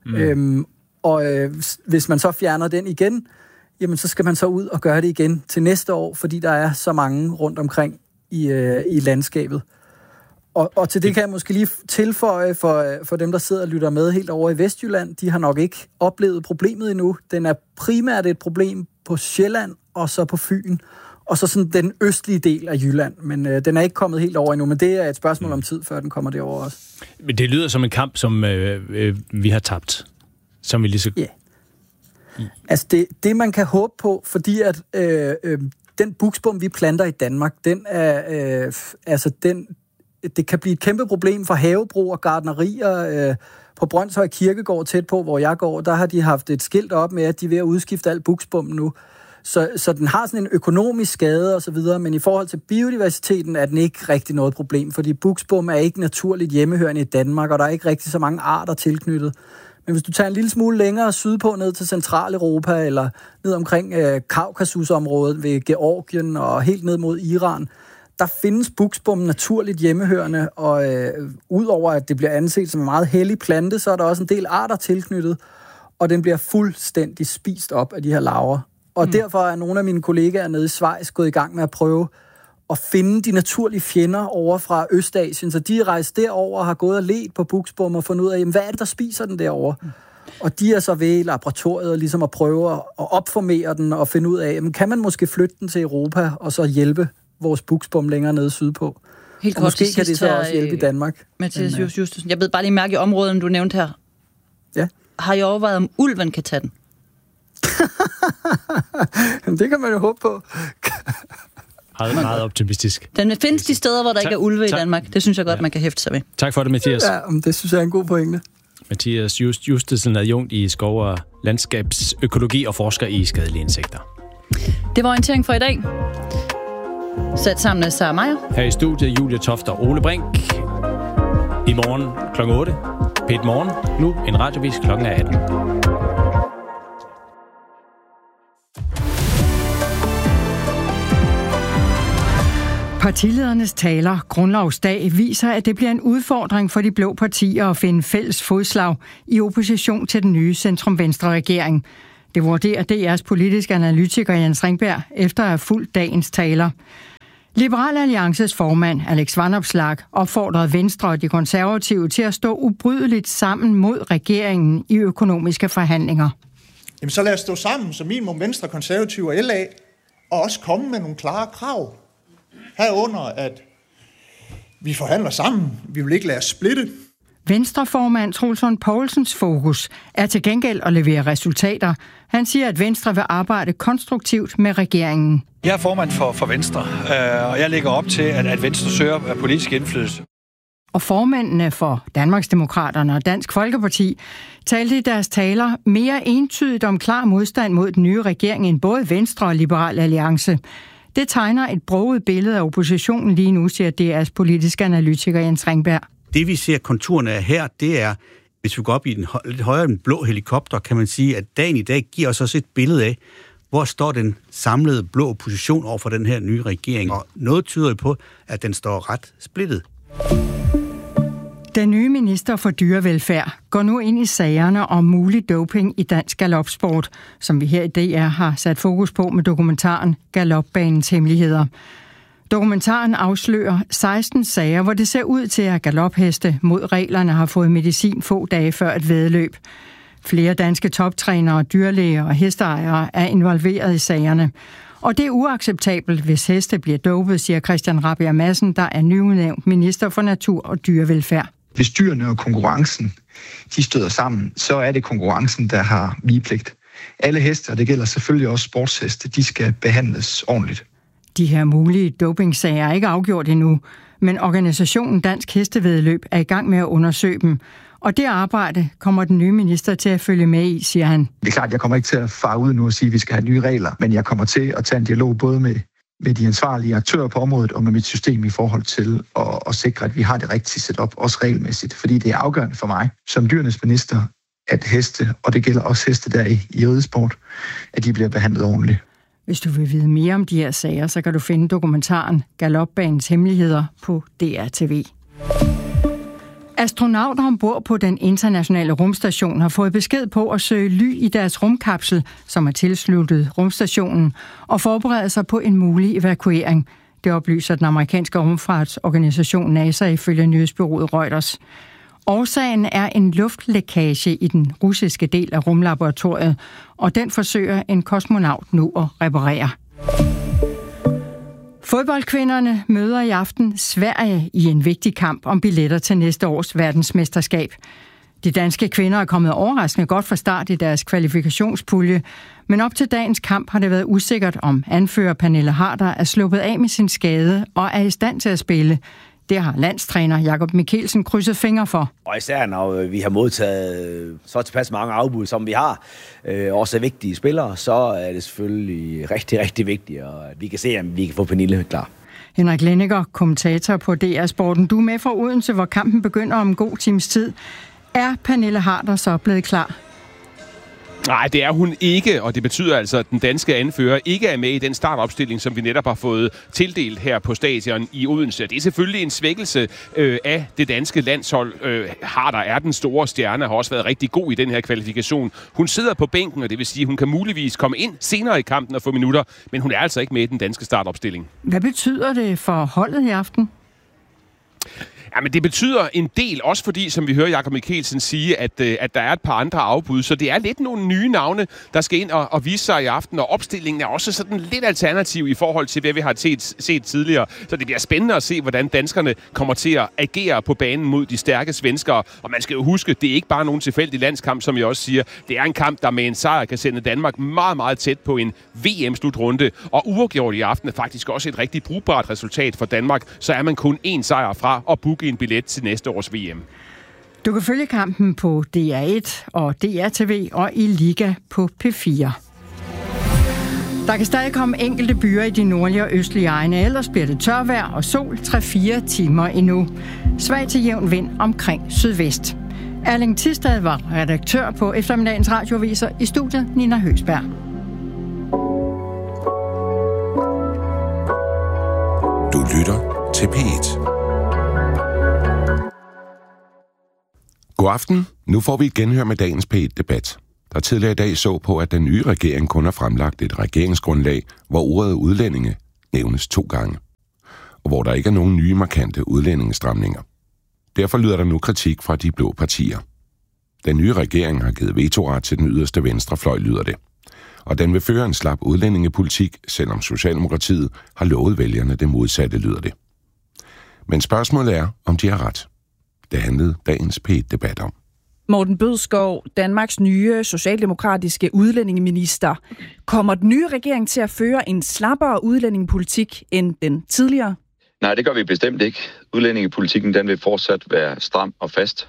Speaker 9: Og hvis man så fjerner den igen, jamen så skal man så ud og gøre det igen til næste år, fordi der er så mange rundt omkring i landskabet. Og til det kan jeg måske lige tilføje for dem, der sidder og lytter med helt over i Vestjylland. De har nok ikke oplevet problemet endnu. Den er primært et problem på Sjælland og så på Fyn, og så sådan den østlige del af Jylland. Men den er ikke kommet helt over endnu, men det er et spørgsmål om tid, før den kommer derover også.
Speaker 1: Men det lyder som en kamp, som vi har tabt. Som vi lige så...
Speaker 9: Yeah. Altså det man kan håbe på, fordi at den buksbom, vi planter i Danmark, den er det kan blive et kæmpe problem for havebrug og gartnerier. På Brønshøj Kirkegård tæt på, hvor jeg går, der har de haft et skilt op med, at de er ved at udskifte al buksbommen nu. Så den har sådan en økonomisk skade og så videre, men i forhold til biodiversiteten er den ikke rigtig noget problem, fordi buksbom er ikke naturligt hjemmehørende i Danmark, og der er ikke rigtig så mange arter tilknyttet. Men hvis du tager en lille smule længere sydpå ned til Centraleuropa, eller ned omkring Kaukasusområdet ved Georgien og helt ned mod Iran, der findes buksbom naturligt hjemmehørende, og udover at det bliver anset som en meget hellig plante, så er der også en del arter tilknyttet, og den bliver fuldstændig spist op af de her larver. Og derfor er nogle af mine kollegaer nede i Schweiz gået i gang med at prøve at finde de naturlige fjender over fra Østasien. Så de er rejst derover og har gået og ledt på buksbom og fundet ud af, jamen, hvad er det, der spiser den derovre? Og de er så ved i laboratoriet ligesom at prøve at opformere den og finde ud af, jamen, kan man måske flytte den til Europa og så hjælpe vores buksbom længere nede sydpå?
Speaker 3: Helt
Speaker 9: og måske kan det så også hjælpe i Danmark.
Speaker 3: Mathias Justussen, jeg ved bare lige mærke i områderne, du nævnte her.
Speaker 9: Ja.
Speaker 3: Har I overvejet, om ulven kan tage den?
Speaker 9: Det kan man jo håbe på.
Speaker 1: Meget optimistisk.
Speaker 3: Den findes de steder, hvor der ikke er ulve i Danmark. Det synes jeg godt, man kan hæfte sig ved.
Speaker 1: Tak for det, Mathias.
Speaker 9: Ja, det synes jeg er en god pointe.
Speaker 1: Mathias Justussen, adjunkt i Skov- og landskabsøkologi og forsker i skadelige insekter.
Speaker 3: Det var orientering for i dag. Sat sammen af Sara Meyer.
Speaker 1: Her i studiet Julie Toft og Ole Brink. I morgen kl. 8. P1 Morgen. Nu en radiovis kl. 18.
Speaker 10: Partiledernes taler grundlovsdag viser, at det bliver en udfordring for de blå partier at finde fælles fodslag i opposition til den nye centrum-venstre-regering. Det vurderer DR's politiske analytiker Jens Ringberg efter at have fulgt dagens taler. Liberal Alliances formand Alex Vanopslagh opfordrede Venstre og de konservative til at stå ubrydeligt sammen mod regeringen i økonomiske forhandlinger.
Speaker 11: Jamen så lad os stå sammen som minimum Venstre, Konservative og LA, og også komme med nogle klare krav. Herunder, at vi forhandler sammen. Vi vil ikke lade os splitte.
Speaker 10: Venstreformand Troels Lund Poulsens fokus er til gengæld at levere resultater. Han siger, at Venstre vil arbejde konstruktivt med regeringen.
Speaker 12: Jeg er formand for Venstre, og jeg lægger op til, at Venstre søger politisk indflydelse.
Speaker 10: Og formændene for Danmarksdemokraterne og Dansk Folkeparti talte i deres taler mere entydigt om klar modstand mod den nye regering end både Venstre og Liberal Alliance. Det tegner et broget billede af oppositionen lige nu, siger DR's politiske analytiker Jens Ringberg.
Speaker 13: Det vi ser konturerne af her, det er, hvis vi går op i den lidt højere den blå helikopter, kan man sige, at dagen i dag giver os også et billede af, hvor står den samlede blå opposition over for den her nye regering. Og noget tyder på, at den står ret splittet.
Speaker 10: Den nye minister for dyrevelfærd går nu ind i sagerne om mulig doping i dansk galopsport, som vi her i DR har sat fokus på med dokumentaren Galopbanens hemmeligheder. Dokumentaren afslører 16 sager, hvor det ser ud til, at galopheste mod reglerne har fået medicin få dage før et væddeløb. Flere danske toptrænere, dyrlæger og hesteejere er involveret i sagerne. Og det er uacceptabelt, hvis heste bliver dopet, siger Christian Rabjerg Madsen, der er nyudnævnt minister for natur og dyrevelfærd.
Speaker 14: Hvis dyrene og konkurrencen de støder sammen, så er det konkurrencen, der har vigepligt. Alle heste, og det gælder selvfølgelig også sportsheste, de skal behandles ordentligt.
Speaker 10: De her mulige dopingsager er ikke afgjort endnu, men organisationen Dansk Hestevæddeløb er i gang med at undersøge dem. Og det arbejde kommer den nye minister til at følge med i, siger han.
Speaker 14: Det er klart, jeg kommer ikke til at fare ud nu og sige, at vi skal have nye regler, men jeg kommer til at tage en dialog både med de ansvarlige aktører på området og med mit system i forhold til at sikre, at vi har det rigtige setup, også regelmæssigt. Fordi det er afgørende for mig som dyrenes minister, at heste, og det gælder også heste der i ridesport, at de bliver behandlet ordentligt.
Speaker 10: Hvis du vil vide mere om de her sager, så kan du finde dokumentaren Galopbanens hemmeligheder på DR-TV. Astronauter ombord på den internationale rumstation har fået besked på at søge ly i deres rumkapsel, som er tilsluttet rumstationen, og forberede sig på en mulig evakuering. Det oplyser den amerikanske rumfartsorganisation NASA ifølge nyhedsbureauet Reuters. Årsagen er en luftlækage i den russiske del af rumlaboratoriet, og den forsøger en kosmonaut nu at reparere. Fodboldkvinderne møder i aften Sverige i en vigtig kamp om billetter til næste års verdensmesterskab. De danske kvinder er kommet overraskende godt fra start i deres kvalifikationspulje, men op til dagens kamp har det været usikkert, om anfører Pernille Harder er sluppet af med sin skade og er i stand til at spille. Det har landstræner Jakob Mikkelsen krydset fingre for.
Speaker 15: Og især når vi har modtaget så tilpas mange afbud, som vi har, også vigtige spillere, så er det selvfølgelig rigtig, rigtig vigtigt, og vi kan se, om vi kan få Pernille klar.
Speaker 10: Henrik Lenneker, kommentator på DR Sporten. Du er med fra Odense, hvor kampen begynder om en god times tid. Er Pernille Harder så blevet klar?
Speaker 16: Nej, det er hun ikke, og det betyder altså, at den danske anfører ikke er med i den startopstilling, som vi netop har fået tildelt her på stadion i Odense. Det er selvfølgelig en svækkelse af det danske landshold. Harder er den store stjerne, har også været rigtig god i den her kvalifikation. Hun sidder på bænken, og det vil sige, at hun kan muligvis komme ind senere i kampen og få minutter, men hun er altså ikke med i den danske startopstilling. Hvad betyder det for holdet i aften? Jamen, det betyder en del, også fordi, som vi hører Jakob Mikkelsen sige, at der er et par andre afbud. Så det er lidt nogle nye navne, der skal ind og vise sig i aften, og opstillingen er også sådan lidt alternativ i forhold til, hvad vi har set tidligere. Så det bliver spændende at se, hvordan danskerne kommer til at agere på banen mod de stærke svenskere. Og man skal jo huske, det er ikke bare nogen tilfældig landskamp, som jeg også siger. Det er en kamp, der med en sejr kan sende Danmark meget, meget tæt på en VM-slutrunde. Og uafgjort i aften er faktisk også et rigtig brugbart resultat for Danmark. Så er man kun én sejr fra at booke en billet til næste års VM.
Speaker 10: Du kan følge kampen på DR1 og DR-TV og i Liga på P4. Der kan stadig komme enkelte byer i de nordlige og østlige egne, ellers bliver det tørvejr og sol 3-4 timer endnu. Svag til jævn vind omkring sydvest. Erling Tistad var redaktør på eftermiddagens radioaviser. I studiet Nina Høgsberg.
Speaker 17: Du lytter til P1. God aften. Nu får vi et genhør med dagens P1-debat, der tidligere i dag så på, at den nye regering kun har fremlagt et regeringsgrundlag, hvor ordet udlændinge nævnes 2 gange, og hvor der ikke er nogen nye markante udlændingestramninger. Derfor lyder der nu kritik fra de blå partier. Den nye regering har givet vetoret til den yderste venstrefløj, lyder det. Og den vil føre en slap udlændingepolitik, selvom Socialdemokratiet har lovet vælgerne det modsatte, lyder det. Men spørgsmålet er, om de har ret. Det handlede dagens P1-debat om.
Speaker 18: Morten Bødskov, Danmarks nye socialdemokratiske udlændingeminister. Kommer den nye regering til at føre en slappere udlændingepolitik end den tidligere?
Speaker 19: Nej, det gør vi bestemt ikke. Udlændingepolitikken den vil fortsat være stram og fast.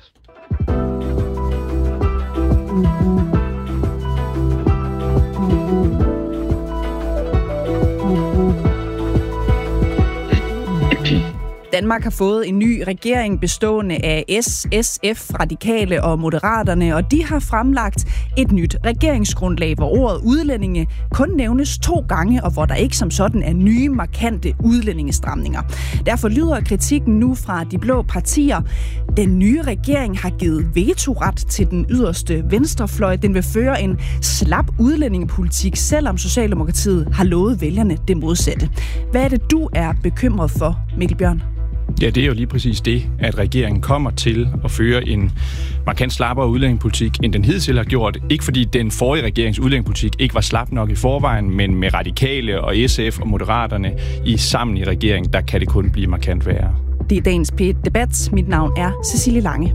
Speaker 18: Danmark har fået en ny regering bestående af S, SF, Radikale og Moderaterne, og de har fremlagt et nyt regeringsgrundlag, hvor ordet udlændinge kun nævnes 2 gange, og hvor der ikke som sådan er nye, markante udlændingestramninger. Derfor lyder kritikken nu fra de blå partier. Den nye regering har givet vetoret til den yderste venstrefløj. Den vil føre en slap udlændingepolitik, selvom Socialdemokratiet har lovet vælgerne det modsatte. Hvad er det, du er bekymret for, Mikkel Bjørn?
Speaker 20: Ja, det er jo lige præcis det, at regeringen kommer til at føre en markant slappere udlændingepolitik, end den hidtil har gjort. Ikke fordi den forrige regerings udlændingepolitik ikke var slap nok i forvejen, men med Radikale og SF og Moderaterne sammen i regeringen, der kan det kun blive markant værre.
Speaker 18: Det er dagens P1-debat. Mit navn er Cecilie Lange.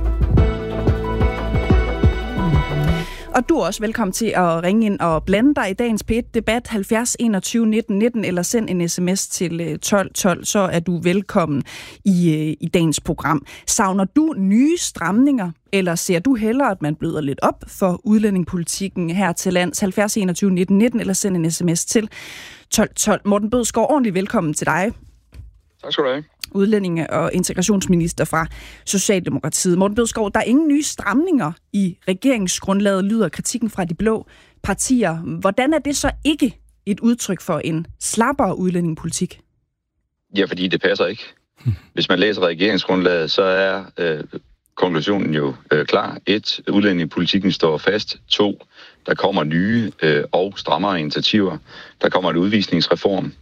Speaker 18: Og du er også velkommen til at ringe ind og blande dig i dagens P1-debat 70 21 19 19, eller send en sms til 12 12, så er du velkommen i dagens program. Savner du nye stramninger, eller ser du hellere, at man bløder lidt op for udlændingepolitikken her til lands? 70 21 19 19, eller send en sms til 12 12. Morten Bødskov, ordentligt velkommen til dig.
Speaker 19: Tak skal du have.
Speaker 18: Udlændinge- og integrationsminister fra Socialdemokratiet. Morten Bødskov, der er ingen nye stramninger i regeringsgrundlaget, lyder kritikken fra de blå partier. Hvordan er det så ikke et udtryk for en slappere udlændingepolitik?
Speaker 19: Ja, fordi det passer ikke. Hvis man læser regeringsgrundlaget, så er konklusionen jo klar. 1. Udlændingepolitikken står fast. 2. Der kommer nye og strammere initiativer. Der kommer en udvisningsreform,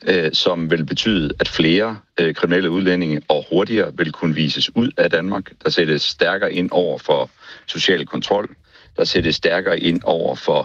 Speaker 19: som vil betyde, at flere kriminelle udlændinge og hurtigere vil kunne vises ud af Danmark. Der sættes stærkere ind over for social kontrol. Der sættes stærkere ind over for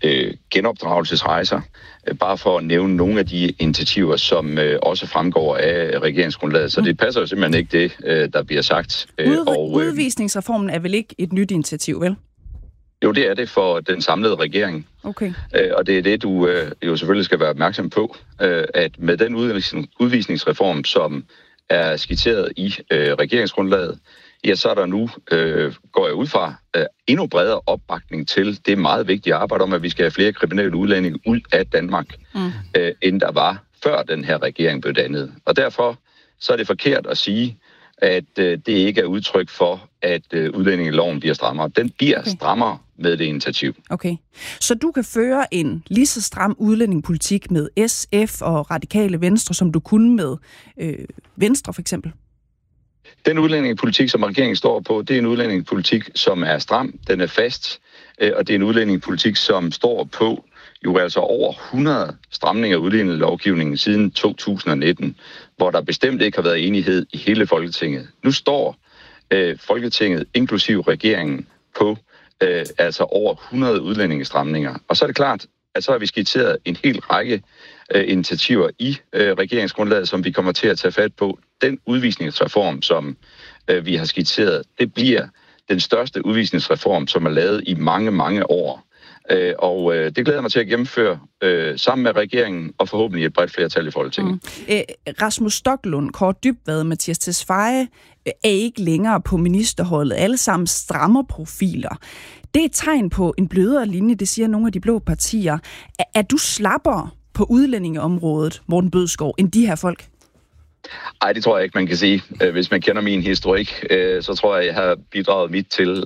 Speaker 19: genopdragelsesrejser. Bare for at nævne nogle af de initiativer, som også fremgår af regeringsgrundlaget. Så det passer jo simpelthen ikke det, der bliver sagt.
Speaker 18: Udvisningsreformen er vel ikke et nyt initiativ, vel?
Speaker 19: Jo, det er det for den samlede regering.
Speaker 18: Okay.
Speaker 19: Og det er det, du jo selvfølgelig skal være opmærksom på, at med den udvisningsreform, som er skitseret i regeringsgrundlaget, ja, så er der nu, går jeg ud fra, endnu bredere opbakning til det meget vigtige arbejde om, at vi skal have flere kriminelle udlændinge ud af Danmark, end der var før den her regering blev dannet. Og derfor så er det forkert at sige, at det ikke er udtryk for, at udlændingeloven bliver strammere. Den bliver strammere med det initiativ.
Speaker 18: Okay. Så du kan føre en lige så stram udlændingepolitik med SF og Radikale Venstre, som du kunne med Venstre for eksempel?
Speaker 19: Den udlændingepolitik, som regeringen står på, det er en udlændingepolitik, som er stram, den er fast, og det er en udlændingepolitik, som står på jo altså over 100 stramninger af udlændingelovgivningen siden 2019, hvor der bestemt ikke har været enighed i hele Folketinget. Nu står Folketinget, inklusiv regeringen, på altså over 100 udlændingestramninger. Og så er det klart, at så har vi skitseret en hel række initiativer i regeringsgrundlaget, som vi kommer til at tage fat på. Den udvisningsreform, som vi har skitseret, det bliver den største udvisningsreform, som er lavet i mange, mange år. Og det glæder jeg mig til at gennemføre sammen med regeringen og forhåbentlig et bredt flertal i Folketinget.
Speaker 18: Rasmus Stoklund, Kaare Dybvad, Mattias Tesfaye er ikke længere på ministerholdet. Alle sammen strammer profiler. Det er et tegn på en blødere linje, det siger nogle af de blå partier. Er du slappere på udlændingeområdet, Morten Bødskov, end de her folk?
Speaker 19: Nej, det tror jeg ikke, man kan sige. Hvis man kender min historik, så tror jeg har bidraget mit til,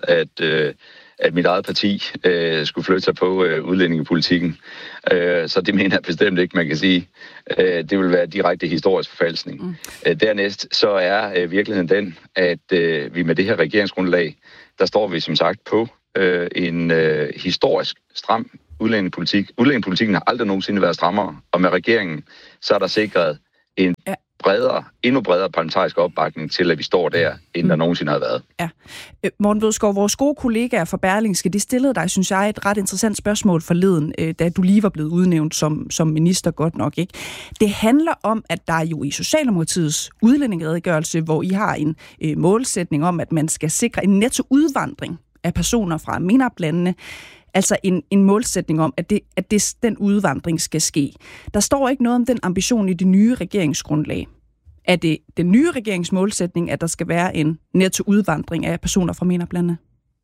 Speaker 19: at mit eget parti skulle flytte sig på udlændingepolitikken. Så det mener jeg bestemt ikke, man kan sige. Det vil være direkte historisk forfalskning. Dernæst så er virkeligheden den, at vi med det her regeringsgrundlag, der står vi som sagt på en historisk stram udlændingepolitik. Udlændingepolitikken har aldrig nogensinde været strammere, og med regeringen så er der sikret en endnu bredere parlamentarisk opbakning til, at vi står der, end der nogensinde har været.
Speaker 18: Ja. Morten Bødskov, vores gode kollegaer fra Berlingske, de stillede dig, synes jeg, et ret interessant spørgsmål forleden, da du lige var blevet udnævnt som minister, godt nok, ikke? Det handler om, at der jo i Socialdemokratiets udlændingeredegørelse, hvor I har en målsætning om, at man skal sikre en netto udvandring af personer fra MENAPT-landene, altså en målsætning om, at den udvandring skal ske. Der står ikke noget om den ambition i det nye regeringsgrundlag. Er det den nye regeringsmålsætning, at der skal være en netto udvandring af personer fra MENAPT-landene?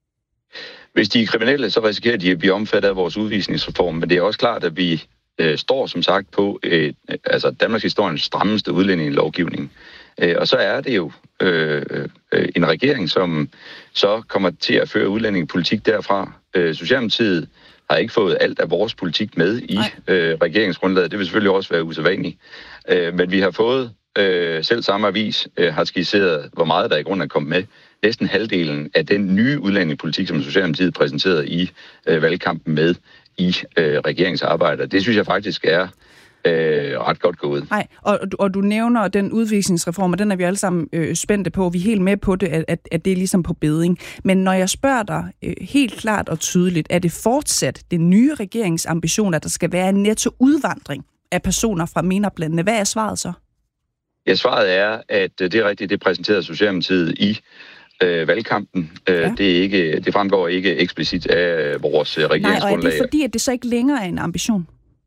Speaker 19: Hvis de er kriminelle, så risikerer de at blive omfattet af vores udvisningsreform, men det er også klart, at vi står som sagt på Danmarks historiens strammeste udlændingelovgivning. Og så er det jo en regering, som så kommer til at føre udlændingepolitik derfra. Socialdemokratiet har ikke fået alt af vores politik med i regeringsgrundlaget. Det vil selvfølgelig også være usædvanligt. Men vi har fået, selv samme avis, har skitseret, hvor meget der i grunden er kommet med. Næsten halvdelen af den nye udlændingepolitik, som Socialdemokratiet præsenterede i valgkampen med i regeringsarbejde. Det synes jeg faktisk er ret godt gået.
Speaker 18: Nej, og du nævner den udvisningsreform, og den er vi alle sammen spændte på. Vi er helt med på det, at det er ligesom på beding. Men når jeg spørger dig helt klart og tydeligt, er det fortsat den nye regeringsambition, at der skal være en netto udvandring af personer fra MENAPT-landene? Hvad er svaret så? Ja,
Speaker 19: svaret er, at det er rigtigt, det præsenterede Socialdemokratiet i valgkampen. Det fremgår ikke eksplicit af vores regeringsgrundlag.
Speaker 18: Nej, og er det fordi, at det så ikke længere er en ambition?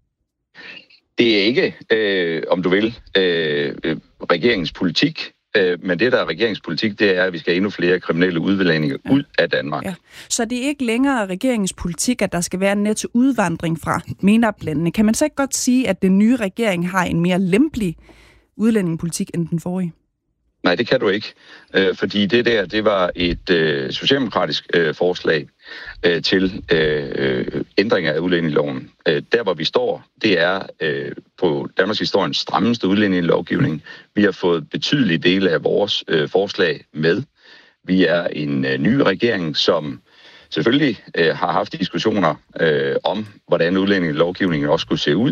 Speaker 19: Det er ikke, om du vil, regeringens politik, men det, der er regeringens politik, det er, at vi skal have endnu flere kriminelle udlændinge ud af Danmark. Ja.
Speaker 18: Så det er ikke længere regeringens politik, at der skal være en netto udvandring fra MENAPT-landene. Kan man så ikke godt sige, at den nye regering har en mere lempelig udlændingepolitik end den forrige?
Speaker 19: Nej, det kan du ikke, fordi det var et socialdemokratisk forslag til ændringer af udlændingeloven. Der, hvor vi står, det er på Danmarks historiens strammeste udlændingelovgivning. Vi har fået betydelige dele af vores forslag med. Vi er en ny regering, som selvfølgelig har haft diskussioner om, hvordan udlændingelovgivningen også skulle se ud.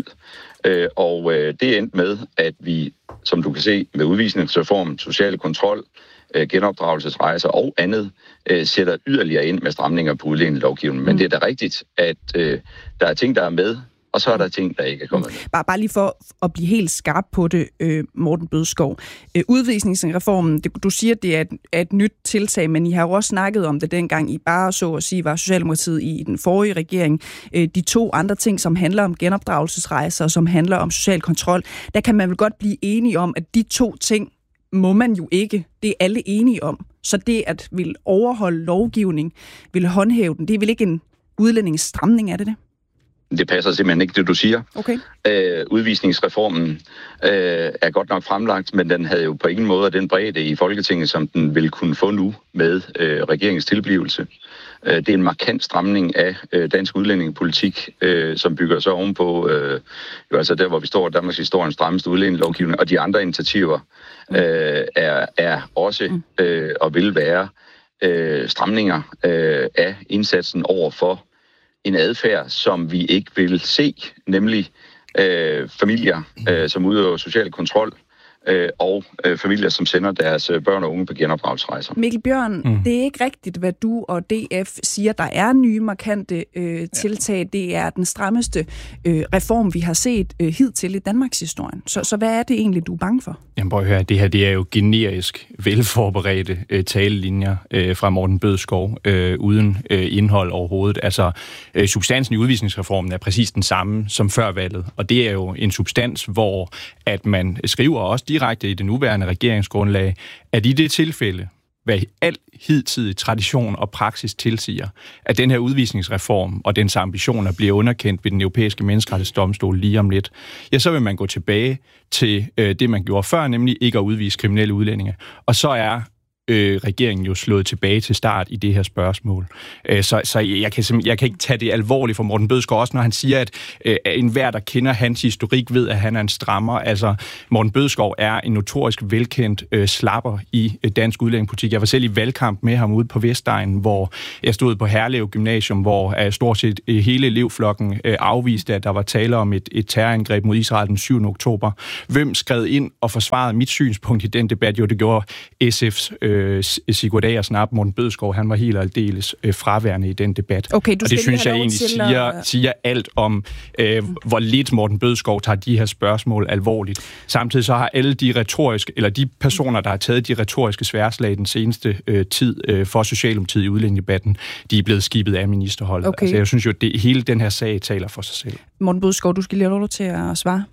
Speaker 19: Og det endte med, at vi, som du kan se, med udvisningsreform, social kontrol, genopdragelsesrejser og andet, sætter yderligere ind med stramninger på udlændingelovgivningen. Men det er da rigtigt, at der er ting, der er med, og så er der ting, der ikke er kommet med.
Speaker 18: Bare lige for at blive helt skarp på det, Morten Bødskov. Udvisningsreformen, du siger, det er et nyt tiltag, men I har jo også snakket om det dengang, I bare så at sige var Socialdemokratiet i den forrige regering. De to andre ting, som handler om genopdragelsesrejser, og som handler om social kontrol, der kan man vel godt blive enige om, at de to ting må man jo ikke. Det er alle enige om. Så det at vil overholde lovgivning, vil håndhæve den, det er vel ikke en udlændingsstramning, er det det?
Speaker 19: Det passer simpelthen ikke, det du siger.
Speaker 18: Okay.
Speaker 19: Udvisningsreformen er godt nok fremlagt, men den havde jo på ingen måde den bredde i Folketinget, som den vil kunne få nu med regeringens tilblivelse. Det er en markant stramning af dansk udlændingepolitik, som bygger så ovenpå, jo altså der, hvor vi står, Danmarks historiens strammeste udlændingelovgivning, og de andre initiativer er også og vil være stramninger af indsatsen over for en adfærd, som vi ikke vil se, nemlig familier, som udøver social kontrol, og familier, som sender deres børn og unge på genopdragelsesrejser.
Speaker 18: Mikkel Bjørn, det er ikke rigtigt, hvad du og DF siger. Der er nye markante tiltag. Det er den strammeste reform, vi har set hidtil i Danmarks historien. Så hvad er det egentlig, du er bange for?
Speaker 20: Jamen prøv at høre, det her det er jo generisk velforberedte talelinjer fra Morten Bødskov, uden indhold overhovedet. Altså, substansen i udvisningsreformen er præcis den samme som før valget, og det er jo en substans, hvor at man skriver også direkte i det nuværende regeringsgrundlag, at i det tilfælde, hvad al hidtidig tradition og praksis tilsiger, at den her udvisningsreform og dens ambitioner bliver underkendt ved den europæiske menneskerettighedsdomstol lige om lidt, ja, så vil man gå tilbage til det, man gjorde før, nemlig ikke at udvise kriminelle udlændinge. Og så er regeringen jo slået tilbage til start i det her spørgsmål. Så jeg kan ikke tage det alvorligt for Morten Bødskov, også når han siger, at enhver, der kender hans historik, ved, at han er en strammer. Altså, Morten Bødskov er en notorisk velkendt slapper i dansk udlændingepolitik. Jeg var selv i valgkamp med ham ude på Vestegnen, hvor jeg stod på Herlev Gymnasium, hvor stort set hele elevflokken afviste, at der var tale om et terrorangreb mod Israel den 7. oktober. Hvem skrev ind og forsvarede mit synspunkt i den debat? Jo, det gjorde SF's Sigurd Agersnap. Morten Bødskov, han var helt aldeles fraværende i den debat.
Speaker 18: Okay,
Speaker 20: og det synes jeg egentlig siger alt om, hvor lidt Morten Bødskov tager de her spørgsmål alvorligt. Samtidig så har alle de personer, der har taget de retoriske sværslag den seneste tid for Socialdemokratiet i udlændingedebatten, de er blevet skibet af ministerholdet. Okay. Altså, jeg synes jo, at hele den her sag taler for sig selv.
Speaker 18: Morten Bødskov, du skal lige have lov til at svare.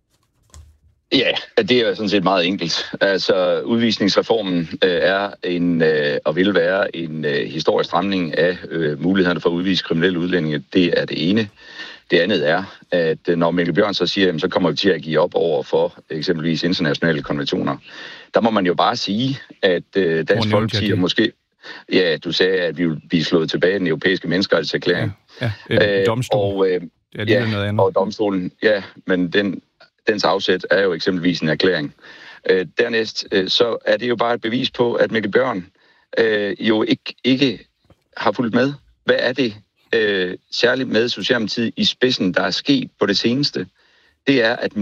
Speaker 19: Ja, det er jo sådan set meget enkelt. Altså, udvisningsreformen er og vil være en historisk stramning af mulighederne for at udvise kriminelle udlændinge. Det er det ene. Det andet er, at når Mikkel Bjørn så siger, jamen, så kommer vi til at give op over for eksempelvis internationale konventioner. Der må man jo bare sige, at Dansk Folkeparti måske... Ja, du sagde, at vi vil blive slået tilbage i den europæiske menneskerettighedserklæring.
Speaker 20: Ja, domstol.
Speaker 19: Og domstolen, ja, men dens afsæt er jo eksempelvis en erklæring. Dernæst, så er det jo bare et bevis på, at Mikkel Bjørn jo ikke har fulgt med. Hvad er det særligt med Socialdemokratiet i spidsen, der er sket på det seneste? Det er, at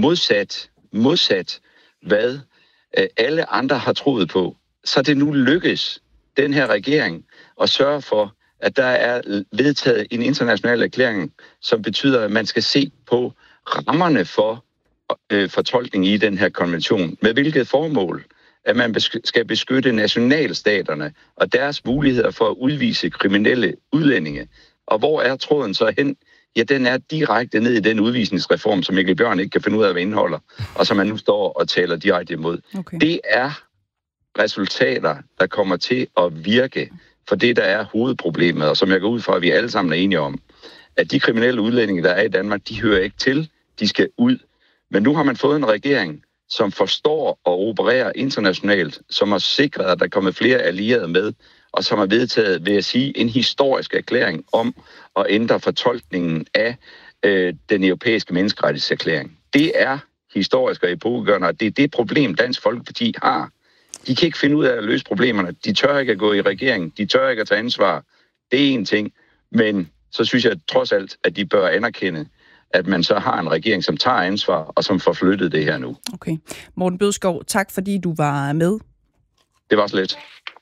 Speaker 19: modsat hvad alle andre har troet på, så det nu lykkes den her regering at sørge for, at der er vedtaget en international erklæring, som betyder, at man skal se på rammerne for fortolkning i den her konvention. Med hvilket formål? At man skal beskytte nationalstaterne og deres muligheder for at udvise kriminelle udlændinge. Og hvor er tråden så hen? Ja, den er direkte ned i den udvisningsreform, som Mikkel Bjørn ikke kan finde ud af, hvad indeholder, og som man nu står og taler direkte imod. Okay. Det er resultater, der kommer til at virke for det, der er hovedproblemet, og som jeg går ud fra, at vi alle sammen er enige om, at de kriminelle udlændinge, der er i Danmark, de hører ikke til, de skal ud. Men nu har man fået en regering, som forstår at operere internationalt, som har sikret, at der er kommet flere allierede med, og som har vedtaget, vil jeg sige, en historisk erklæring om at ændre fortolkningen af den europæiske menneskerettighedserklæring. Det er historisk og epokegørende, og det er det problem, Dansk Folkeparti har. De kan ikke finde ud af at løse problemerne. De tør ikke at gå i regering. De tør ikke at tage ansvar. Det er en ting. Men så synes jeg trods alt, at de bør anerkende, at man så har en regering, som tager ansvar, og som får flyttet det her nu.
Speaker 18: Okay. Morten Bødskov, tak fordi du var med.
Speaker 19: Det var så lidt.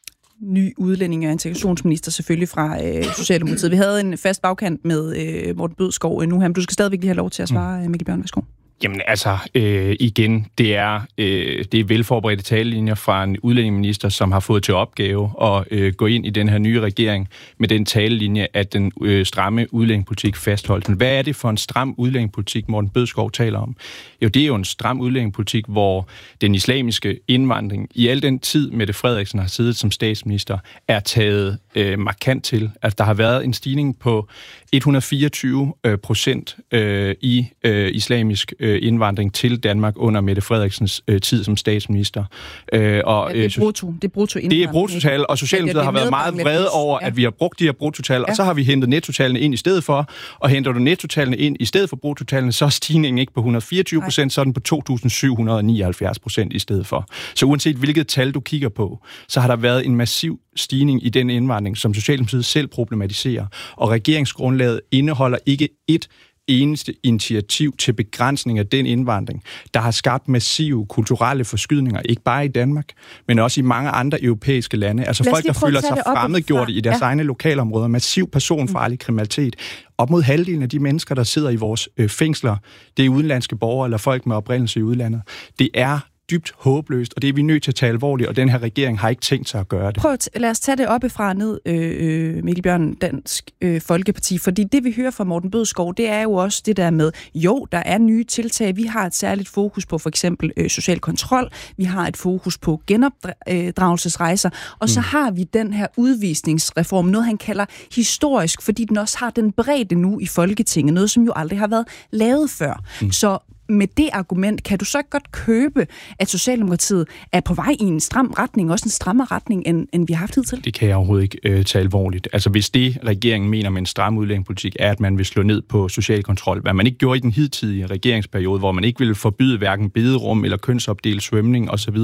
Speaker 18: Ny udlænding- og integrationsminister selvfølgelig fra Socialdemokratiet. Vi havde en fast bagkant med Morten Bødskov nu her, men du skal stadigvæk lige have lov til at svare, Mikkel Bjørn. Værsgo.
Speaker 20: Jamen altså, igen, det er velforberedte talelinjer fra en udlændingeminister, som har fået til opgave at gå ind i den her nye regering med den talelinje, at den stramme udlændingepolitik fastholdes. Men hvad er det for en stram udlændingepolitik, Morten Bødskov taler om? Jo, det er jo en stram udlændingepolitik, hvor den islamiske indvandring i al den tid, Mette Frederiksen har siddet som statsminister, er taget markant til. Altså, der har været en stigning på 124% i islamisk indvandring til Danmark under Mette Frederiksens tid som statsminister.
Speaker 18: Det er bruttoindvandring.
Speaker 20: Det er bruttotal, og Socialdemokratiet har været meget vrede over, at vi har brugt de her bruttotal, og så har vi hentet nettotallene ind i stedet for, og henter du nettotallene ind i stedet for bruttotallene, så er stigningen ikke på 124%, så er den på 2.779% i stedet for. Så uanset hvilket tal du kigger på, så har der været en massiv stigning i den indvandring, som Socialdemokratiet selv problematiserer, og regeringsgrundlaget indeholder ikke et eneste initiativ til begrænsning af den indvandring, der har skabt massive kulturelle forskydninger, ikke bare i Danmark, men også i mange andre europæiske lande. Altså folk, der føler sig fremmedgjorte i deres egne lokalområder, massiv personfarlig kriminalitet. Op mod halvdelen af de mennesker, der sidder i vores fængsler, det er udenlandske borgere eller folk med oprindelse i udlandet. Det er dybt håbløst, og det er vi nødt til at tage alvorligt, og den her regering har ikke tænkt sig at gøre det.
Speaker 18: Lad os tage det oppefra ned, Mikkel Bjørn, Dansk Folkeparti, fordi det vi hører fra Morten Bødskov, det er jo også det der med, jo, der er nye tiltag, vi har et særligt fokus på for eksempel social kontrol, vi har et fokus på genopdragelsesrejser, og så har vi den her udvisningsreform, noget han kalder historisk, fordi den også har den bredde nu i Folketinget, noget som jo aldrig har været lavet før. Så med det argument, kan du så godt købe, at Socialdemokratiet er på vej i en stram retning, også en strammere retning, end vi har haft hidtil?
Speaker 20: Det kan jeg overhovedet ikke tage alvorligt. Altså hvis det, regeringen mener med en stram udlændingepolitik, er, at man vil slå ned på social kontrol, hvad man ikke gjorde i den hidtidige regeringsperiode, hvor man ikke ville forbyde hverken bederum eller kønsopdelt svømning osv.,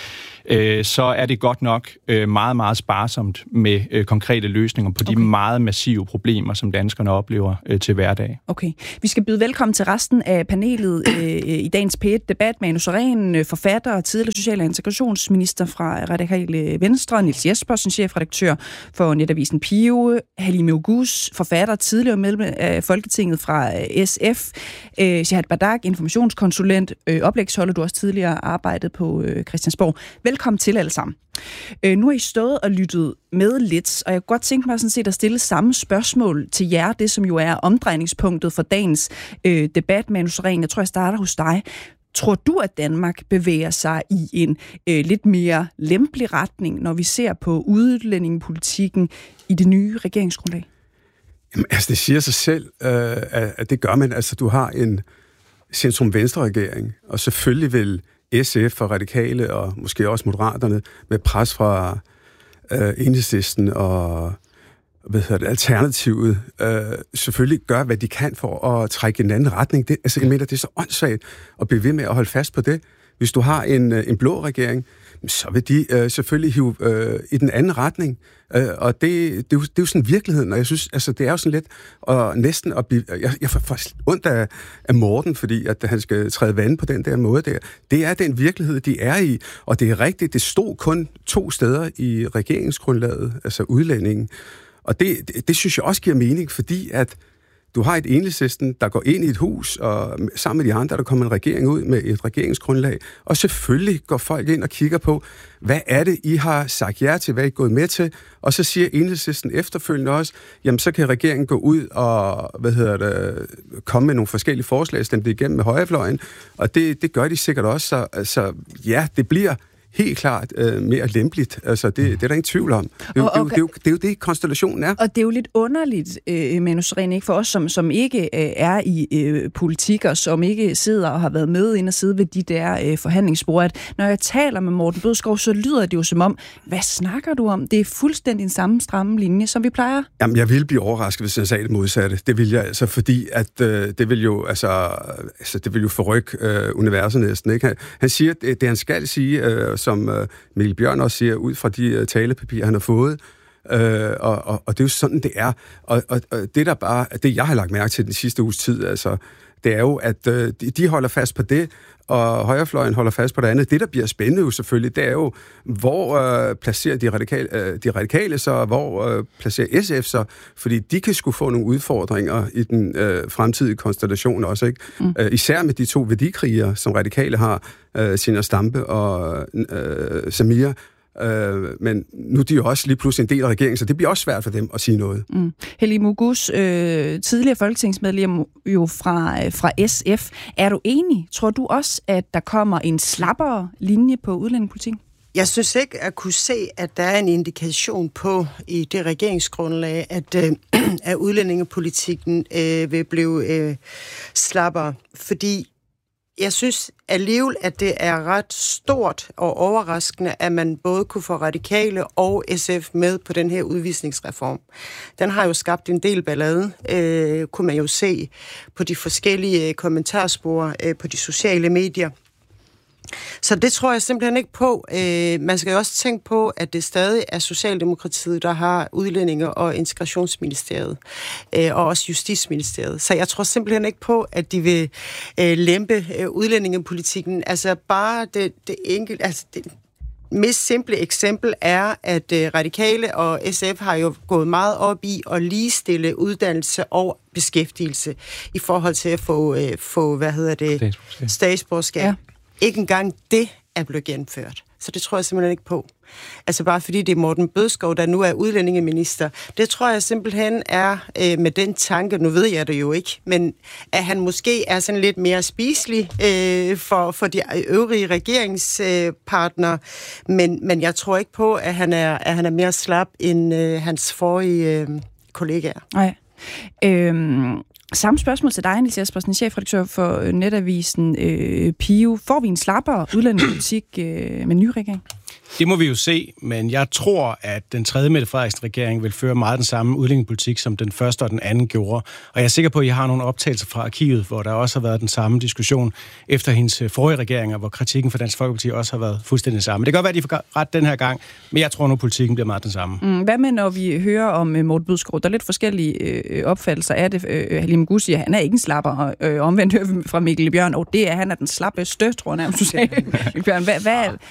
Speaker 20: så er det godt nok meget, meget sparsomt med konkrete løsninger på de meget massive problemer, som danskerne oplever til hverdag.
Speaker 18: Okay. Vi skal byde velkommen til resten af panelet i dagens P1-debat. Manu Sareen, forfatter og tidligere social- og integrationsminister fra Radikale Venstre, Niels Jespersen, chefredaktør for netavisen Pio, Halime Oguz, forfatter, tidligere medlem af Folketinget fra SF, Shahad Badak, informationskonsulent, oplægsholder, du også tidligere arbejdet på Christiansborg. Velkommen til alle sammen. Nu har I stået og lyttet med lidt, og jeg kunne godt tænke mig sådan set at stille samme spørgsmål til jer, det som jo er omdrejningspunktet for dagens debat. Manu Sareen, jeg tror, jeg starter hos dig. Tror du, at Danmark bevæger sig i en lidt mere lempelig retning, når vi ser på udlændingepolitikken i det nye regeringsgrundlag?
Speaker 21: Jamen, altså, det siger sig selv, at det gør man. Altså, du har en centrum-venstre-regering, og selvfølgelig vil SF og Radikale og måske også Moderaterne med pres fra Enhedslisten og Alternativet selvfølgelig gør, hvad de kan for at trække en anden retning. Jeg mener, det er så åndssvagt at blive ved med at holde fast på det. Hvis du har en blå regering, så vil de selvfølgelig hive i den anden retning. Og det er jo sådan virkeligheden, og jeg synes, altså, det er jo sådan lidt næsten at blive... Jeg får ondt af Morten, fordi at han skal træde vand på den der måde der. Det er den virkelighed, de er i, og det er rigtigt, det stod kun 2 steder i regeringsgrundlaget, altså udlændingen. Og det synes jeg også giver mening, fordi at du har et Enhedslisten, der går ind i et hus, og sammen med de andre, der kommer en regering ud med et regeringsgrundlag. Og selvfølgelig går folk ind og kigger på, hvad er det, I har sagt ja til, hvad I er gået med til? Og så siger Enhedslisten efterfølgende også, jamen så kan regeringen gå ud og, komme med nogle forskellige forslag, stemme det igennem med højrefløjen. Og det gør de sikkert også. Så ja, det bliver helt klart mere lempeligt. Altså, det er der ingen tvivl om. Det er jo det, konstellationen er.
Speaker 18: Og det er jo lidt underligt, Manu Sareen, ikke for os, som ikke er i politik, og som ikke sidder og har været med ind og sidde ved de der forhandlingsspor, at når jeg taler med Morten Bødskov, så lyder det jo som om, hvad snakker du om? Det er fuldstændig den samme stramme linje, som vi plejer. Jamen, jeg ville blive overrasket, hvis jeg sagde det modsatte. Det vil jeg, altså, fordi at det vil jo, det vil jo forrykke universet næsten, ikke? Han siger, det han skal sige, som Mikkel Bjørn også siger, ud fra de talepapirer, han har fået. Og det er jo sådan, det er. Og det, jeg har lagt mærke til den sidste uges tid, altså, det er jo, at de holder fast på det, og højrefløjen holder fast på det andet. Det, der bliver spændende jo selvfølgelig, det er jo, hvor placerer de radikale så, og hvor placerer SF så, fordi de kan sgu få nogle udfordringer i den fremtidige konstellation også, ikke? Især med de 2 værdikrigere, som radikale har, Zenia Stampe og Samia. Men nu er de jo også lige pludselig en del af regeringen, så det bliver også svært for dem at sige noget. Halime Oguz, tidligere folketingsmedlem jo fra SF. Er du enig? Tror du også, at der kommer en slappere linje på udlændingepolitikken?
Speaker 22: Jeg synes ikke at kunne se, at der er en indikation på i det regeringsgrundlag, at udlændingepolitikken vil blive slappere, fordi jeg synes alligevel, at det er ret stort og overraskende, at man både kunne få Radikale og SF med på den her udvisningsreform. Den har jo skabt en del ballade, kunne man jo se på de forskellige kommentarspor på de sociale medier. Så det tror jeg simpelthen ikke på. Man skal jo også tænke på, at det stadig er Socialdemokratiet, der har Udlændinge- og Integrationsministeriet, og også Justitsministeriet. Så jeg tror simpelthen ikke på, at de vil lempe udlændingepolitikken. Altså bare det enkelte... Altså det mest simple eksempel er, at Radikale og SF har jo gået meget op i at ligestille uddannelse og beskæftigelse i forhold til at få statsborgerskab. Ja. Ikke engang det er blevet gennemført. Så det tror jeg simpelthen ikke på. Altså bare fordi det er Morten Bødskov, der nu er udlændingeminister. Det tror jeg simpelthen er med den tanke, nu ved jeg det jo ikke, men at han måske er sådan lidt mere spiselig for de øvrige regeringspartnere. Men jeg tror ikke på, at han er mere slap end hans forrige kollegaer.
Speaker 18: Nej. Samme spørgsmål til dig, Niels Jespersen, chefredaktør for netavisen Pio. Får vi en slappere udlændingepolitik med en ny regering?
Speaker 2: Det må vi jo se, men jeg tror, at den tredje Mette Frederiksen-regering vil føre meget den samme udlændingepolitik, som den første og den anden gjorde. Og jeg er sikker på, at I har nogle optagelser fra arkivet, hvor der også har været den samme diskussion efter hendes forrige regeringer, hvor kritikken fra Dansk Folkeparti også har været fuldstændig samme. Det kan godt være, at de får ret den her gang, men jeg tror nu, at politikken bliver meget den samme.
Speaker 18: Hvad med, når vi hører om Morten Bødskov? Der er lidt forskellige opfattelser af det. Halim Gus siger, han er ikke en slapper. Omvendt hører vi fra Mikkel Bjørn, og det er, han er den slappeste, tror jeg nærmest, du sagde. Bjørn,